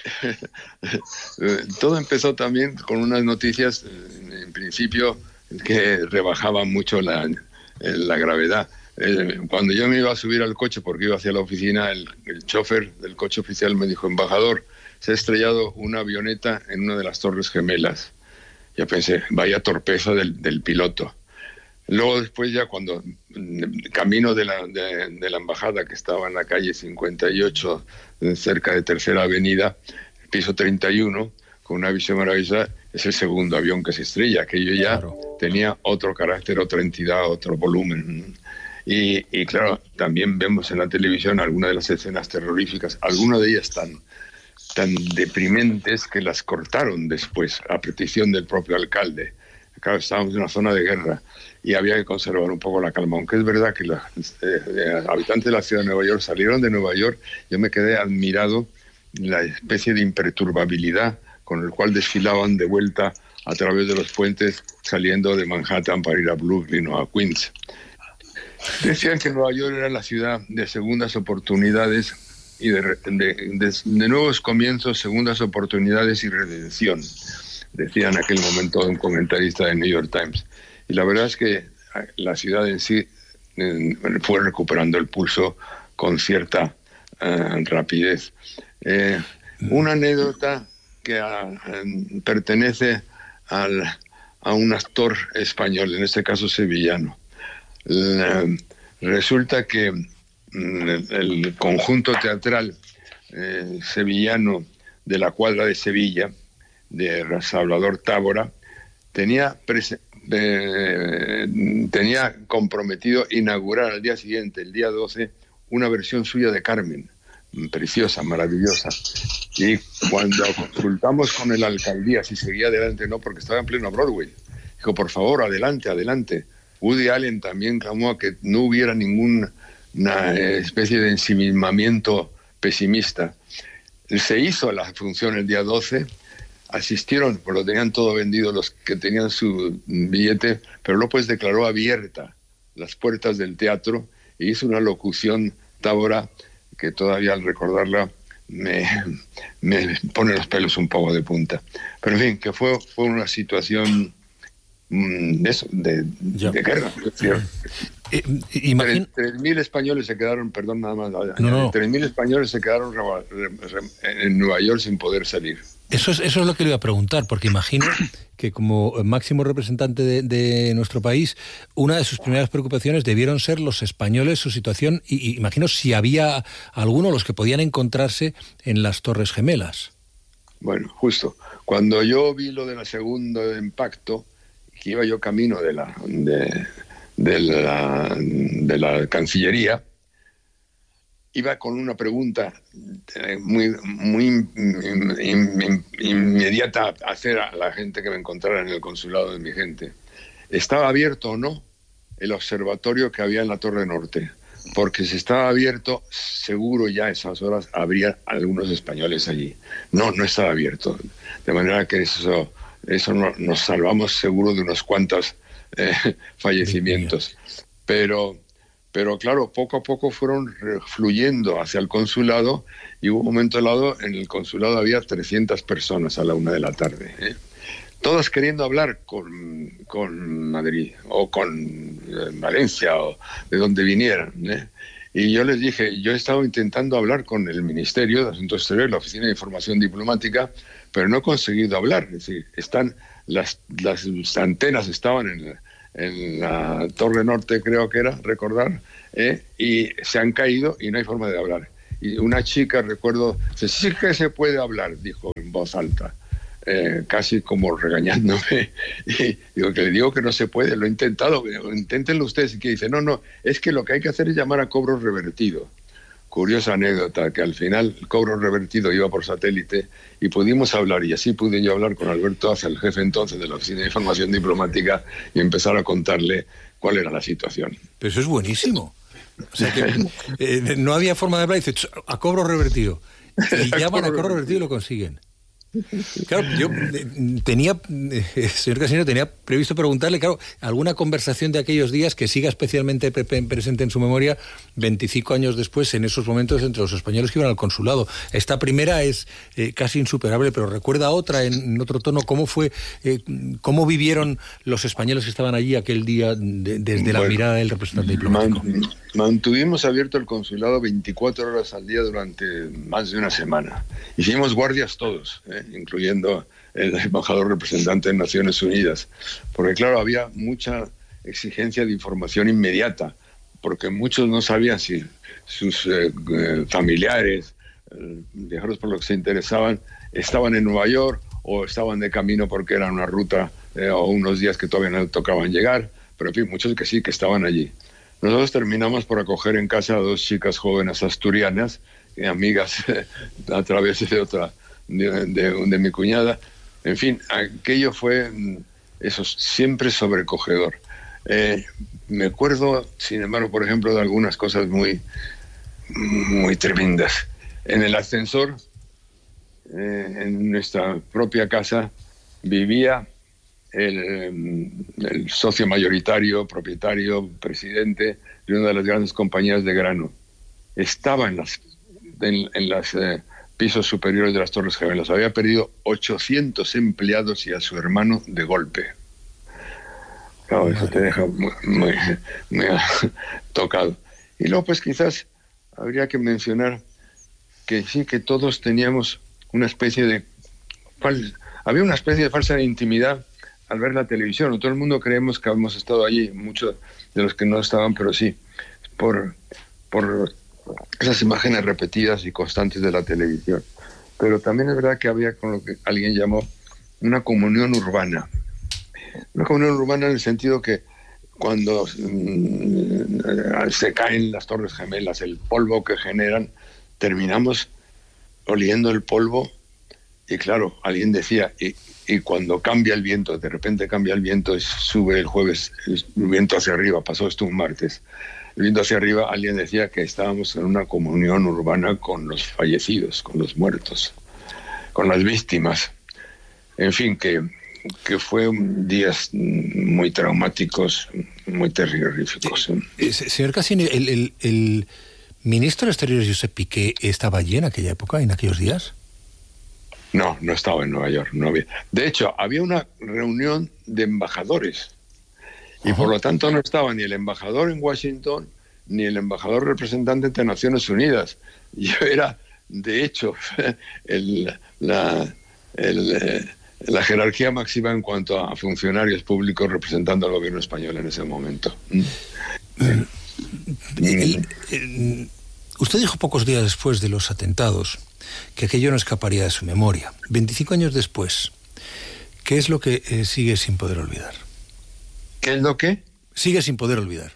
todo empezó también con unas noticias, en principio, que rebajaban mucho la, la gravedad. Cuando yo me iba a subir al coche, porque iba hacia la oficina, el, el chofer del coche oficial me dijo: embajador, se ha estrellado una avioneta en una de las Torres Gemelas. Yo pensé, vaya torpeza del, del piloto. Luego después ya cuando camino de la, de, de la embajada, que estaba en la calle cincuenta y ocho, cerca de Tercera Avenida, piso treinta y uno, con una visión maravillosa, es el segundo avión que se estrella. Aquello ya claro. tenía otro carácter, otra entidad, otro volumen. Y, y claro, también vemos en la televisión algunas de las escenas terroríficas, algunas de ellas tan... tan deprimentes que las cortaron después a petición del propio alcalde. Claro, estábamos en una zona de guerra y había que conservar un poco la calma, aunque es verdad que los eh, habitantes de la ciudad de Nueva York salieron de Nueva York. Yo me quedé admirado la especie de imperturbabilidad con el cual desfilaban de vuelta a través de los puentes saliendo de Manhattan para ir a Brooklyn o a Queens. Decían que Nueva York era la ciudad de segundas oportunidades y de, de, de, de nuevos comienzos, segundas oportunidades y redención, decía en aquel momento un comentarista de New York Times. Y la verdad es que la ciudad en sí eh, fue recuperando el pulso con cierta eh, rapidez. Eh, una anécdota que a, eh, pertenece al, a un actor español, en este caso sevillano. Eh, resulta que el conjunto teatral eh, sevillano de la Cuadra de Sevilla, de Salvador Tábora, tenía, eh, tenía comprometido inaugurar al día siguiente, el día doce, una versión suya de Carmen, preciosa, maravillosa. Y cuando consultamos con el alcaldía si seguía adelante o no, porque estaba en pleno Broadway, dijo, por favor, adelante, adelante. Woody Allen también clamó a que no hubiera ningún una especie de ensimismamiento pesimista. Se hizo la función el día doce, asistieron, pues lo tenían todo vendido los que tenían su billete, pero López declaró abierta las puertas del teatro e hizo una locución Tábora que todavía al recordarla me, me pone los pelos un poco de punta. Pero en fin, que fue, fue una situación de eso, de, de guerra. Eh, imagín... tres mil españoles se quedaron, perdón, nada más, no, no. tres mil españoles se quedaron en Nueva York sin poder salir. Eso es, eso es lo que le iba a preguntar, porque imagino que como máximo representante de, de nuestro país, una de sus primeras preocupaciones debieron ser los españoles, su situación, y, y imagino si había algunos los que podían encontrarse en las Torres Gemelas. Bueno, justo. Cuando yo vi lo de la segundo impacto, que iba yo camino de la de, de la de la Cancillería, iba con una pregunta muy muy in, in, inmediata a hacer a la gente que me encontrara en el consulado de mi gente. ¿Estaba abierto o no el observatorio que había en la Torre Norte? porque si estaba abierto, seguro ya a esas horas habría algunos españoles allí. No, no estaba abierto. De manera que eso, eso no, nos salvamos seguro de unos cuantos eh, fallecimientos. Pero, pero claro, poco a poco fueron fluyendo hacia el consulado y hubo un momento dado en el consulado había trescientas personas a la una de la tarde, ¿eh? Todos queriendo hablar con, con Madrid o con Valencia o de donde vinieran, ¿eh? Y yo les dije, yo he estado intentando hablar con el Ministerio de Asuntos Exteriores, la Oficina de Información Diplomática, pero no he conseguido hablar. Es decir, están, las, las antenas estaban en la, en la Torre Norte, creo que era, recordar, ¿eh? Y se han caído y no hay forma de hablar. Y una chica, recuerdo, dice, sí que se puede hablar, dijo en voz alta. Eh, casi como regañándome, y digo que le digo que no se puede, lo he intentado, inténtenlo ustedes, y que dice, no, no, es que lo que hay que hacer es llamar a cobro revertido. Curiosa anécdota, que al final el cobro revertido iba por satélite y pudimos hablar, y así pude yo hablar con Alberto Aza, el jefe entonces de la Oficina de Información Diplomática, y empezar a contarle cuál era la situación. Pero eso es buenísimo. O sea que eh, no había forma de hablar, y dice, a cobro revertido. Y llaman a cobro revertido y lo consiguen. Claro, yo eh, tenía, eh, señor Casinero, tenía previsto preguntarle, claro, alguna conversación de aquellos días que siga especialmente pre presente en su memoria veinticinco años después, en esos momentos, entre los españoles que iban al consulado. Esta primera es eh, casi insuperable, pero recuerda otra en, en otro tono. ¿Cómo fue, eh, cómo vivieron los españoles que estaban allí aquel día de, desde bueno, la mirada del representante diplomático? Man, mantuvimos abierto el consulado veinticuatro horas al día durante más de una semana. Hicimos guardias todos, ¿eh? incluyendo el embajador representante de Naciones Unidas, porque claro, había mucha exigencia de información inmediata, porque muchos no sabían si sus eh, familiares, eh, viajeros por los que se interesaban, estaban en Nueva York o estaban de camino porque era una ruta eh, o unos días que todavía no tocaban llegar, pero en fin, muchos que sí, que estaban allí. Nosotros terminamos por acoger en casa a dos chicas jóvenes asturianas, eh, amigas eh, a través de otra De, de, de mi cuñada. En fin, aquello fue eso, siempre sobrecogedor. Eh, me acuerdo, sin embargo, por ejemplo, de algunas cosas muy, muy tremendas. En el ascensor, eh, en nuestra propia casa, vivía el, el socio mayoritario, propietario, presidente de una de las grandes compañías de grano. Estaba en las, en, en las eh, pisos superiores de las Torres Gemelas. Había perdido ochocientos empleados y a su hermano de golpe. Claro, eso te deja muy, muy, muy tocado. Y luego, pues quizás habría que mencionar que sí, que todos teníamos una especie de... Había una especie de falsa intimidad al ver la televisión. Todo el mundo creemos que hemos estado allí, muchos de los que no estaban, pero sí, por... por esas imágenes repetidas y constantes de la televisión. Pero también es verdad que había con lo que alguien llamó una comunión urbana. Una comunión urbana en el sentido que cuando mm, se caen las Torres Gemelas, el polvo que generan, terminamos oliendo el polvo y claro, alguien decía, y, y cuando cambia el viento, de repente cambia el viento y sube el jueves el viento hacia arriba, pasó esto un martes, viendo hacia arriba, alguien decía que estábamos en una comunión urbana con los fallecidos, con los muertos, con las víctimas. En fin, que, que fue días muy traumáticos, muy terroríficos. Eh, eh, señor Cassini, ¿el, el, el ministro de Exteriores, Josep Piqué, estaba allí en aquella época, en aquellos días? No, no estaba en Nueva York. No había. De hecho, había una reunión de embajadores. Y por lo tanto no estaba ni el embajador en Washington ni el embajador representante de Naciones Unidas. Yo era, de hecho, el, la, el, la jerarquía máxima en cuanto a funcionarios públicos representando al gobierno español en ese momento. El, el, usted dijo pocos días después de los atentados que aquello no escaparía de su memoria. veinticinco años después, ¿qué es lo que eh, sigue sin poder olvidar? ¿Qué es lo que? Sigue sin poder olvidar.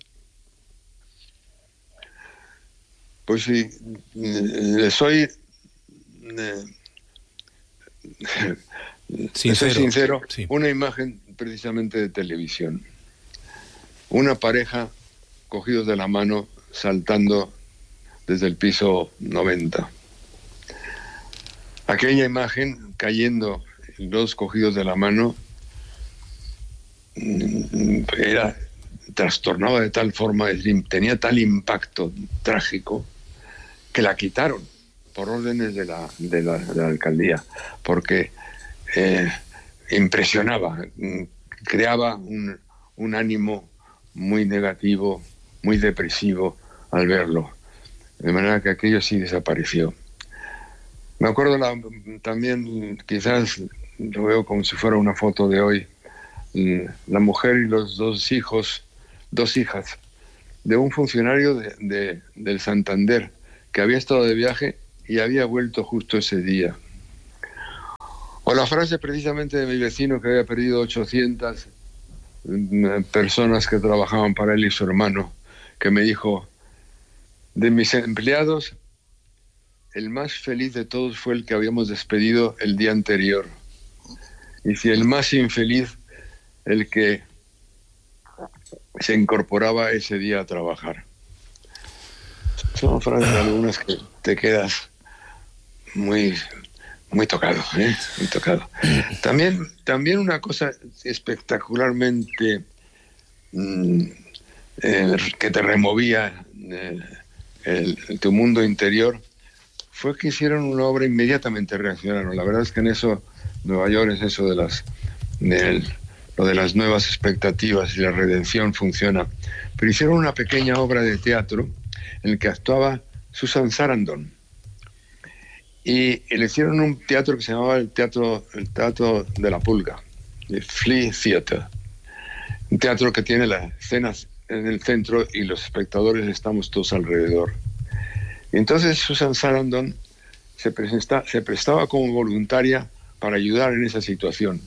Pues sí, le soy... Eh, sincero, soy sincero sí. Una imagen precisamente de televisión. Una pareja cogidos de la mano, saltando desde el piso noventa. Aquella imagen cayendo, los cogidos de la mano, era trastornaba de tal forma, tenía tal impacto trágico que la quitaron por órdenes de la, de la, de la alcaldía, porque eh, impresionaba, creaba un, un ánimo muy negativo, muy depresivo al verlo, de manera que aquello sí desapareció. Me acuerdo la, también, quizás lo veo como si fuera una foto de hoy, la mujer y los dos hijos, dos hijas, de un funcionario de, de, del Santander, que había estado de viaje y había vuelto justo ese día. O la frase precisamente de mi vecino, que había perdido ochocientas personas que trabajaban para él y su hermano, que me dijo: de mis empleados, el más feliz de todos fue el que habíamos despedido el día anterior. Y si el más infeliz, el que se incorporaba ese día a trabajar. Son frases algunas que te quedas muy, muy tocado, ¿eh? Muy tocado. También, también una cosa espectacularmente mmm, eh, que te removía eh, el, el, tu mundo interior fue que hicieron una obra, inmediatamente reaccionaron. La verdad es que en eso, Nueva York es eso de las... De, lo de las nuevas expectativas y la redención funciona. Pero hicieron una pequeña obra de teatro en la que actuaba Susan Sarandon. Y, y le hicieron un teatro que se llamaba el Teatro, el teatro de la Pulga, el Flea Theater. Un teatro que tiene las escenas en el centro y los espectadores estamos todos alrededor. Y entonces Susan Sarandon se, presenta, se prestaba como voluntaria para ayudar en esa situación.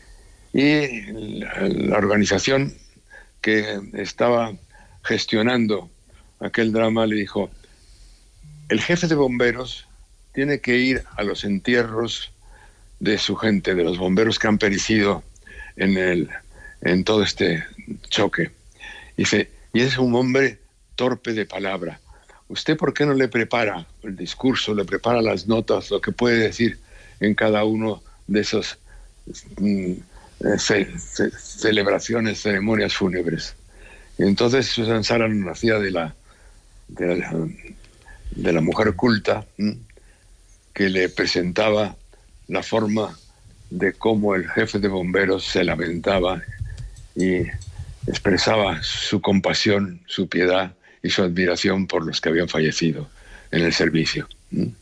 Y la, la organización que estaba gestionando aquel drama le dijo: el jefe de bomberos tiene que ir a los entierros de su gente, de los bomberos que han perecido en, el, en todo este choque. Dice, y es un hombre torpe de palabra. ¿Usted por qué no le prepara el discurso, le prepara las notas, lo que puede decir en cada uno de esos... Mm, Ce ce celebraciones, ceremonias fúnebres? Y entonces Susan Sarandon nacía de la, de la de la mujer culta, ¿m? que le presentaba la forma de cómo el jefe de bomberos se lamentaba y expresaba su compasión, su piedad y su admiración por los que habían fallecido en el servicio. ¿m?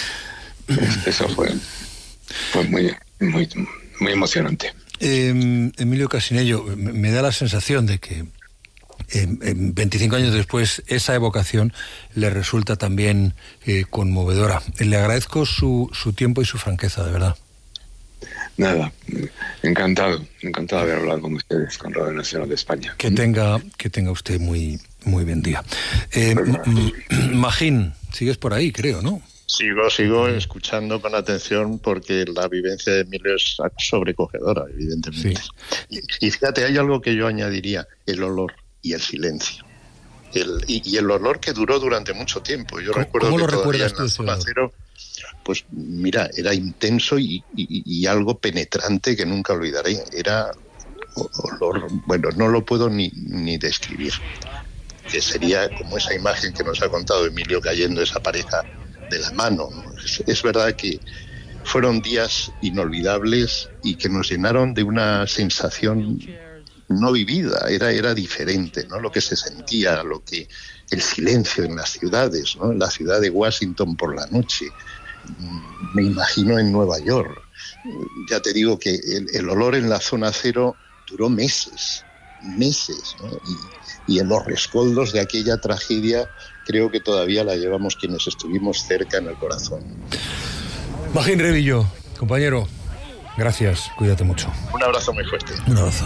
Eso fue, fue muy, muy, muy emocionante. Eh, Emilio Casinello, me da la sensación de que eh, veinticinco años después esa evocación le resulta también eh, conmovedora. Le agradezco su, su tiempo y su franqueza, de verdad. Nada, encantado, encantado de haber hablado con ustedes, con Radio Nacional de España. Que tenga, que tenga usted muy, muy buen día. Eh, Magín, sigues por ahí, creo, ¿no? Sigo, sigo escuchando con atención porque la vivencia de Emilio es sobrecogedora, evidentemente. Sí. Y, y fíjate, hay algo que yo añadiría, el olor y el silencio. El, y, y el olor que duró durante mucho tiempo. Yo ¿Cómo, recuerdo ¿cómo que lo todavía recuerdas tú, en la zona cero, pues mira, era intenso y, y, y algo penetrante que nunca olvidaré. Era olor, bueno, no lo puedo ni, ni describir. Que sería como esa imagen que nos ha contado Emilio cayendo esa pareja de la mano. Es, es verdad que fueron días inolvidables y que nos llenaron de una sensación no vivida, era, era diferente, ¿no? Lo que se sentía, lo que el silencio en las ciudades, ¿no? En la ciudad de Washington por la noche, me imagino en Nueva York. Ya te digo que el, el olor en la zona cero duró meses, meses, ¿no? Y, y en los rescoldos de aquella tragedia creo que todavía la llevamos quienes estuvimos cerca en el corazón. Magín Revillo, compañero, gracias, cuídate mucho. Un abrazo muy fuerte. Un abrazo.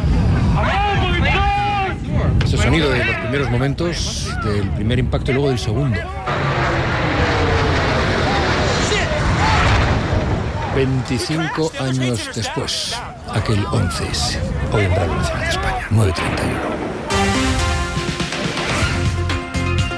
Este sonido de los primeros momentos, del primer impacto y luego del segundo. veinticinco años después, aquel once ese, hoy en Radio Nacional de España, nueve treinta y uno.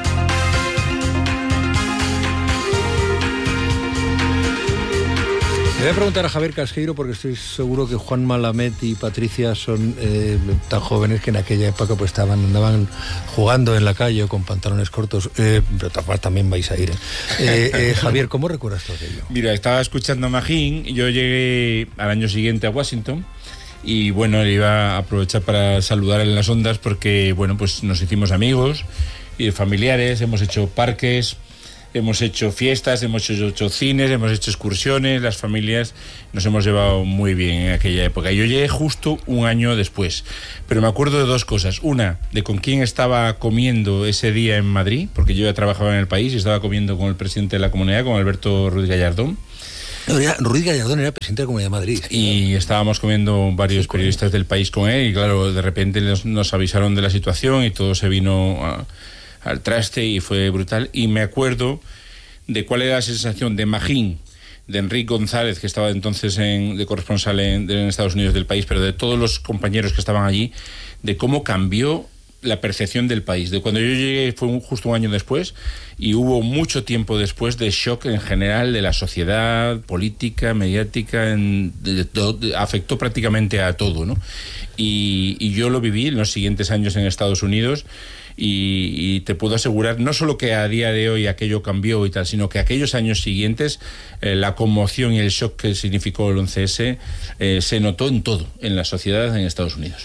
Le voy a preguntar a Javier Casqueiro porque estoy seguro que Juan Malamet y Patricia son eh, tan jóvenes que en aquella época pues estaban andaban jugando en la calle con pantalones cortos, eh, pero también vais a ir. ¿eh? Eh, eh, Javier, ¿cómo recuerdas todo aquello? Mira, estaba escuchando a Magín, yo llegué al año siguiente a Washington y bueno, le iba a aprovechar para saludar en las ondas porque bueno, pues nos hicimos amigos y familiares, hemos hecho parques, hemos hecho fiestas, hemos hecho, hecho cines, hemos hecho excursiones, las familias nos hemos llevado muy bien en aquella época. Yo llegué justo un año después, pero me acuerdo de dos cosas. Una, de con quién estaba comiendo ese día en Madrid, porque yo ya trabajaba en el país y estaba comiendo con el presidente de la comunidad, con Alberto Ruiz Gallardón. Ruiz Gallardón era presidente de la Comunidad de Madrid. Y estábamos comiendo varios sí, periodistas del país con él y claro, de repente nos, nos avisaron de la situación y todo se vino a... al traste y fue brutal. Y me acuerdo de cuál era la sensación de Magín, de Enrique González, que estaba entonces en, de corresponsal en, en Estados Unidos del país, pero de todos los compañeros que estaban allí, de cómo cambió la percepción del país. De cuando yo llegué fue un, justo un año después y hubo mucho tiempo después de shock en general de la sociedad política, mediática, en, de, de, de, afectó prácticamente a todo, ¿no? Y, y yo lo viví en los siguientes años en Estados Unidos. Y, y te puedo asegurar, no solo que a día de hoy aquello cambió y tal, sino que aquellos años siguientes eh, la conmoción y el shock que significó el once ese eh, se notó en todo, en la sociedad en Estados Unidos.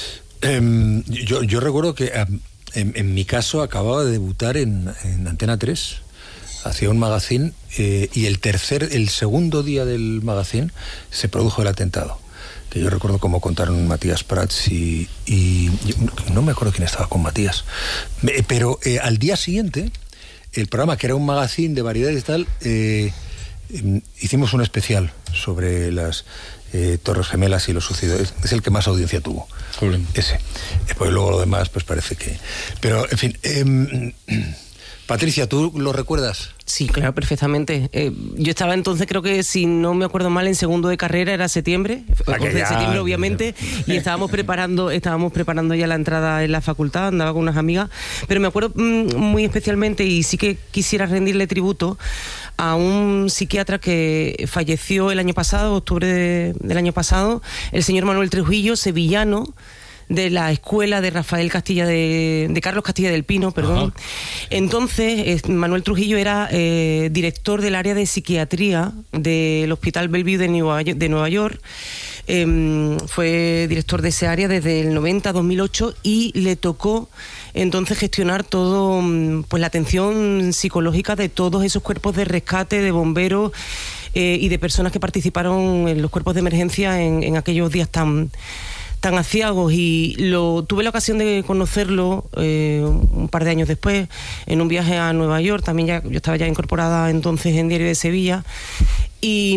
Um, yo, yo recuerdo que um, en, en mi caso acababa de debutar en, en Antena tres, hacía un magazine eh, y el tercer, el segundo día del magazine se produjo el atentado. Que yo recuerdo cómo contaron Matías Prats y, y, y no me acuerdo quién estaba con Matías, pero eh, al día siguiente el programa, que era un magazine de variedades y tal, eh, hicimos un especial sobre las eh, Torres Gemelas y lo sucedido. Es, es el que más audiencia tuvo. Joder. Ese. Pues luego lo demás pues parece que... Pero en fin... Eh, Patricia, ¿tú lo recuerdas? Sí, claro, perfectamente. Eh, yo estaba entonces, creo que si no me acuerdo mal, en segundo de carrera, era septiembre, once de septiembre obviamente, y estábamos preparando, estábamos preparando ya la entrada en la facultad, andaba con unas amigas, pero me acuerdo mmm, muy especialmente, y sí que quisiera rendirle tributo a un psiquiatra que falleció el año pasado, octubre de, del año pasado, el señor Manuel Trujillo, sevillano, de la escuela de Rafael Castilla de, de Carlos Castilla del Pino, perdón. Ajá. Entonces, Manuel Trujillo era eh, director del área de psiquiatría del Hospital Bellevue de Nueva York. De Nueva York. Eh, fue director de ese área desde el noventa a dos mil ocho y le tocó entonces gestionar todo, pues la atención psicológica de todos esos cuerpos de rescate, de bomberos eh, y de personas que participaron en los cuerpos de emergencia en, en aquellos días tan tan aciagos, y lo tuve la ocasión de conocerlo eh, un par de años después en un viaje a Nueva York. También ya, yo estaba ya incorporada entonces en Diario de Sevilla y,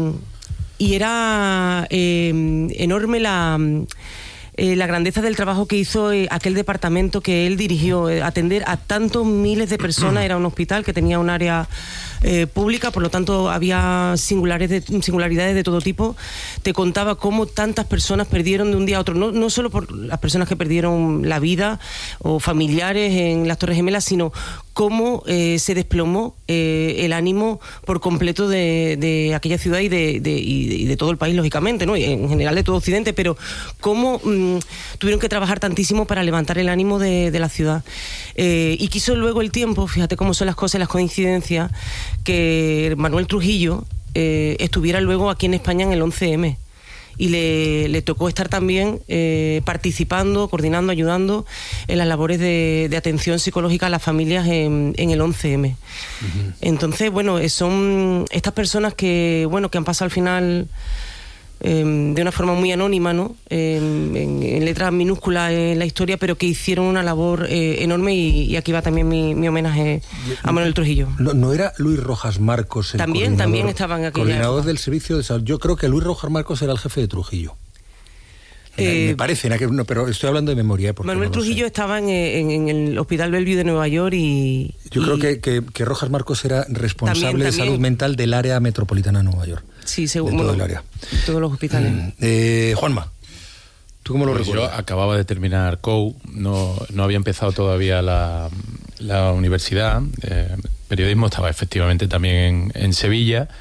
y era eh, enorme la eh, la grandeza del trabajo que hizo eh, aquel departamento que él dirigió, eh, atender a tantos miles de personas. Era un hospital que tenía un área Eh, pública, por lo tanto había singulares de, singularidades de todo tipo. Te contaba cómo tantas personas perdieron de un día a otro, no, no solo por las personas que perdieron la vida o familiares en las Torres Gemelas, sino cómo eh, se desplomó eh, el ánimo por completo de, de aquella ciudad y de, de, y de todo el país, lógicamente, ¿no? Y en general de todo Occidente, pero cómo mmm, tuvieron que trabajar tantísimo para levantar el ánimo de, de la ciudad. Eh, y quiso luego el tiempo, fíjate cómo son las cosas, las coincidencias, que Manuel Trujillo eh, estuviera luego aquí en España en el once eme y le, le tocó estar también eh, participando, coordinando, ayudando en las labores de, de atención psicológica a las familias en, en el once eme. Uh-huh. Entonces, bueno, son estas personas que, bueno, que han pasado al final eh, de una forma muy anónima, ¿no? Eh, en, en letras minúsculas en la historia, pero que hicieron una labor eh, enorme, y, y aquí va también mi, mi homenaje a Manuel Trujillo. ¿No, no era Luis Rojas Marcos el también, también estaba en aquella coordinador del servicio de salud? Yo creo que Luis Rojas Marcos era el jefe de Trujillo. Eh, me parece, no, pero estoy hablando de memoria. Manuel no Trujillo estaba en, en, en el Hospital Bellevue de Nueva York y... Yo y, creo que, que, que Rojas Marcos era responsable también, de también, salud mental del área metropolitana de Nueva York. Sí, seguro. De todo bueno, el área. Todos los hospitales. Mm, eh, Juanma, ¿tú cómo lo pues recuerdas? Yo acababa de terminar C O U, no, no había empezado todavía la, la universidad. Eh, periodismo estaba efectivamente también en, en Sevilla.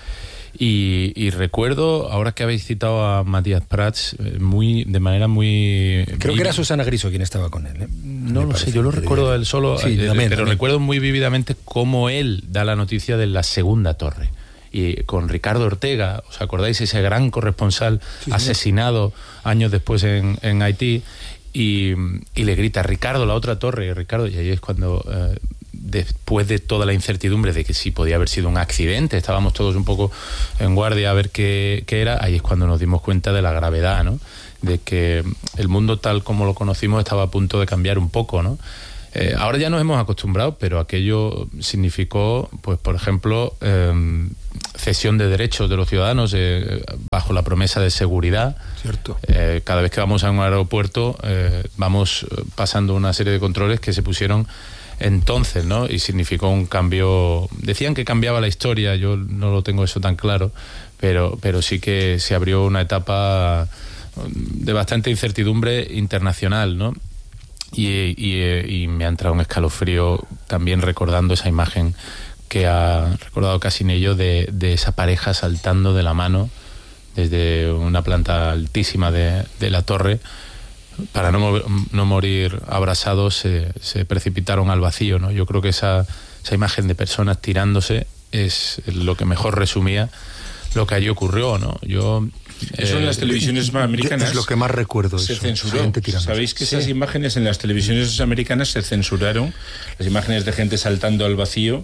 Y, y recuerdo, ahora que habéis citado a Matías Prats, muy, de manera muy... Creo que era Susana Griso quien estaba con él. ¿eh? No lo sé, yo lo recuerdo a él solo, sí, eh, también, pero también. recuerdo muy vívidamente cómo él da la noticia de la segunda torre. Y con Ricardo Ortega, ¿os acordáis? Ese gran corresponsal sí, asesinado sí. años después en, en Haití, y, y le grita, Ricardo, la otra torre, y Ricardo, y ahí es cuando... Eh, después de toda la incertidumbre de que sí podía haber sido un accidente, estábamos todos un poco en guardia a ver qué, qué era, ahí es cuando nos dimos cuenta de la gravedad, ¿no? De que el mundo tal como lo conocimos estaba a punto de cambiar un poco, ¿no? Eh, ahora ya nos hemos acostumbrado, pero aquello significó, pues por ejemplo, eh, cesión de derechos de los ciudadanos eh, bajo la promesa de seguridad. Cierto. Eh, cada vez que vamos a un aeropuerto eh, vamos pasando una serie de controles que se pusieron entonces, ¿no? Y significó un cambio. Decían que cambiaba la historia, yo no lo tengo eso tan claro, pero, pero sí que se abrió una etapa de bastante incertidumbre internacional, ¿no? Y, y, y me ha entrado un escalofrío también recordando esa imagen que ha recordado Casinello de, de esa pareja saltando de la mano desde una planta altísima de, de la torre. Para no, no morir abrasados se, se precipitaron al vacío, ¿no? Yo creo que esa, esa imagen de personas tirándose es lo que mejor resumía lo que allí ocurrió, ¿no? Yo Eso en las televisiones americanas es lo que más recuerdo. Se eso, censuró. Sabéis que esas sí. imágenes en las televisiones americanas se censuraron, las imágenes de gente saltando al vacío,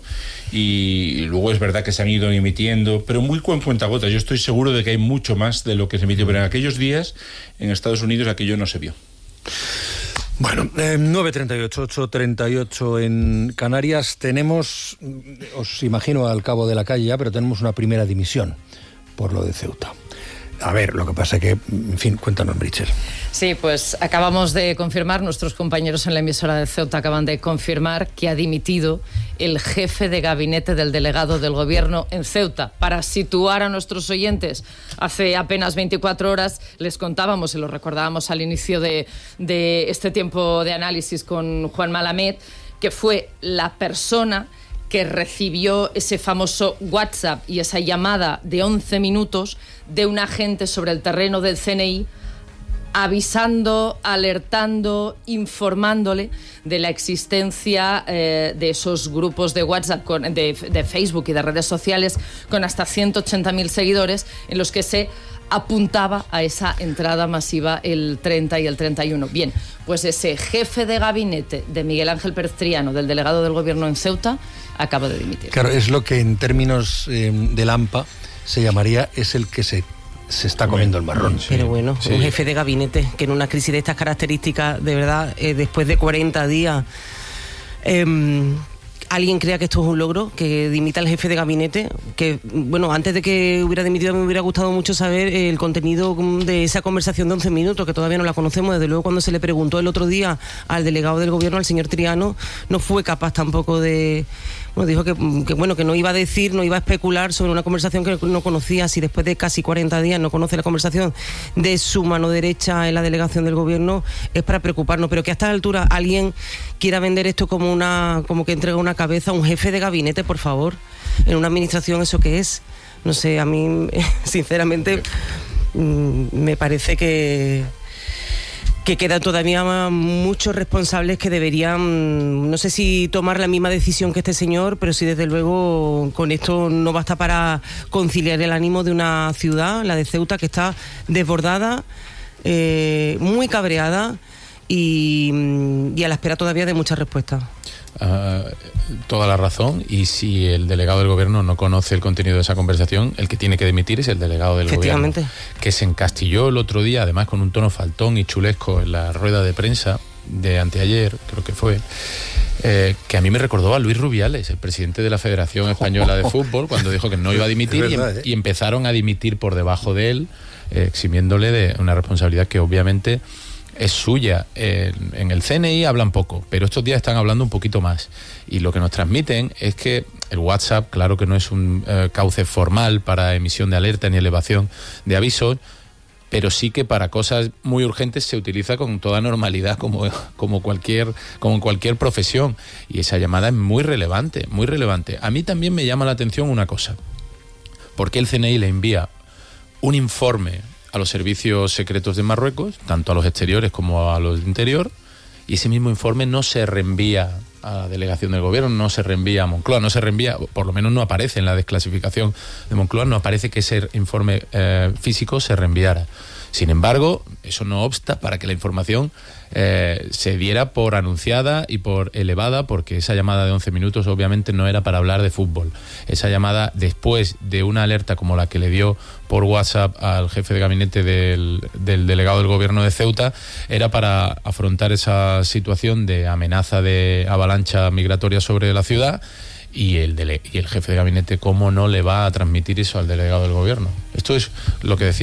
y luego es verdad que se han ido emitiendo, pero muy con cuentagotas. Yo estoy seguro de que hay mucho más de lo que se emitió, pero en aquellos días en Estados Unidos aquello no se vio. Bueno, eh, nueve treinta y ocho, ocho treinta y ocho en Canarias. Tenemos, os imagino al cabo de la calle ya, pero tenemos una primera dimisión por lo de Ceuta. A ver, lo que pasa es que, en fin, cuéntanos, Brichel. Sí, pues acabamos de confirmar, nuestros compañeros en la emisora de Ceuta acaban de confirmar que ha dimitido el jefe de gabinete del delegado del gobierno en Ceuta. Para situar a nuestros oyentes, hace apenas veinticuatro horas les contábamos, y lo recordábamos al inicio de, de este tiempo de análisis con Juan Malamed, que fue la persona que recibió ese famoso WhatsApp y esa llamada de once minutos de un agente sobre el terreno del C N I, avisando, alertando, informándole de la existencia eh, de esos grupos de WhatsApp, con, de, de Facebook y de redes sociales con hasta ciento ochenta mil seguidores, en los que se apuntaba a esa entrada masiva el treinta y el treinta y uno. Bien, pues ese jefe de gabinete de Miguel Ángel Pérez Triano, del delegado del gobierno en Ceuta, acaba de dimitir. Claro, es lo que en términos eh, del AMPA se llamaría es el que se, se está comiendo el marrón. Sí. Pero bueno, sí. Un jefe de gabinete que en una crisis de estas características, de verdad, eh, después de cuarenta días... Eh, ¿Alguien crea que esto es un logro? Que dimita el jefe de gabinete. Que, bueno, antes de que hubiera dimitido me hubiera gustado mucho saber el contenido de esa conversación de once minutos, que todavía no la conocemos. Desde luego, cuando se le preguntó el otro día al delegado del gobierno, al señor Triano, no fue capaz tampoco de... Bueno, dijo que, que bueno, que no iba a decir, no iba a especular sobre una conversación que no conocía. Si después de casi cuarenta días no conoce la conversación de su mano derecha en la delegación del gobierno, es para preocuparnos. Pero que a esta altura alguien quiera vender esto como una, como que entrega una cabeza a un jefe de gabinete, por favor, en una administración, ¿eso qué es? No sé, a mí, sinceramente, me parece que... que quedan todavía muchos responsables que deberían, no sé si tomar la misma decisión que este señor, pero sí, desde luego, con esto no basta para conciliar el ánimo de una ciudad, la de Ceuta, que está desbordada, eh, muy cabreada y, y a la espera todavía de muchas respuestas. Uh, toda la razón, y si el delegado del gobierno no conoce el contenido de esa conversación, el que tiene que dimitir es el delegado del gobierno, que se encastilló el otro día, además con un tono faltón y chulesco en la rueda de prensa de anteayer, creo que fue, eh, que a mí me recordó a Luis Rubiales, el presidente de la Federación Española de Fútbol, cuando dijo que no iba a dimitir. verdad, y, em- ¿eh? y empezaron a dimitir por debajo de él, eh, eximiéndole de una responsabilidad que obviamente es suya. En, en el C N I hablan poco, pero estos días están hablando un poquito más, y lo que nos transmiten es que el WhatsApp, claro que no es un eh, cauce formal para emisión de alerta ni elevación de avisos, pero sí que para cosas muy urgentes se utiliza con toda normalidad, como, como, cualquier, como en cualquier profesión, y esa llamada es muy relevante, muy relevante. A mí también me llama la atención una cosa. ¿Por qué el C N I le envía un informe a los servicios secretos de Marruecos, tanto a los exteriores como a los de interior, y ese mismo informe no se reenvía a la delegación del gobierno, no se reenvía a Moncloa, no se reenvía, por lo menos no aparece en la desclasificación de Moncloa, no aparece que ese informe eh, físico se reenviara. Sin embargo, eso no obsta para que la información eh, se diera por anunciada y por elevada, porque esa llamada de once minutos obviamente no era para hablar de fútbol. Esa llamada, después de una alerta como la que le dio por WhatsApp al jefe de gabinete del, del delegado del gobierno de Ceuta, era para afrontar esa situación de amenaza de avalancha migratoria sobre la ciudad. Y el, dele- y el jefe de gabinete, ¿cómo no le va a transmitir eso al delegado del gobierno? Esto es lo que decía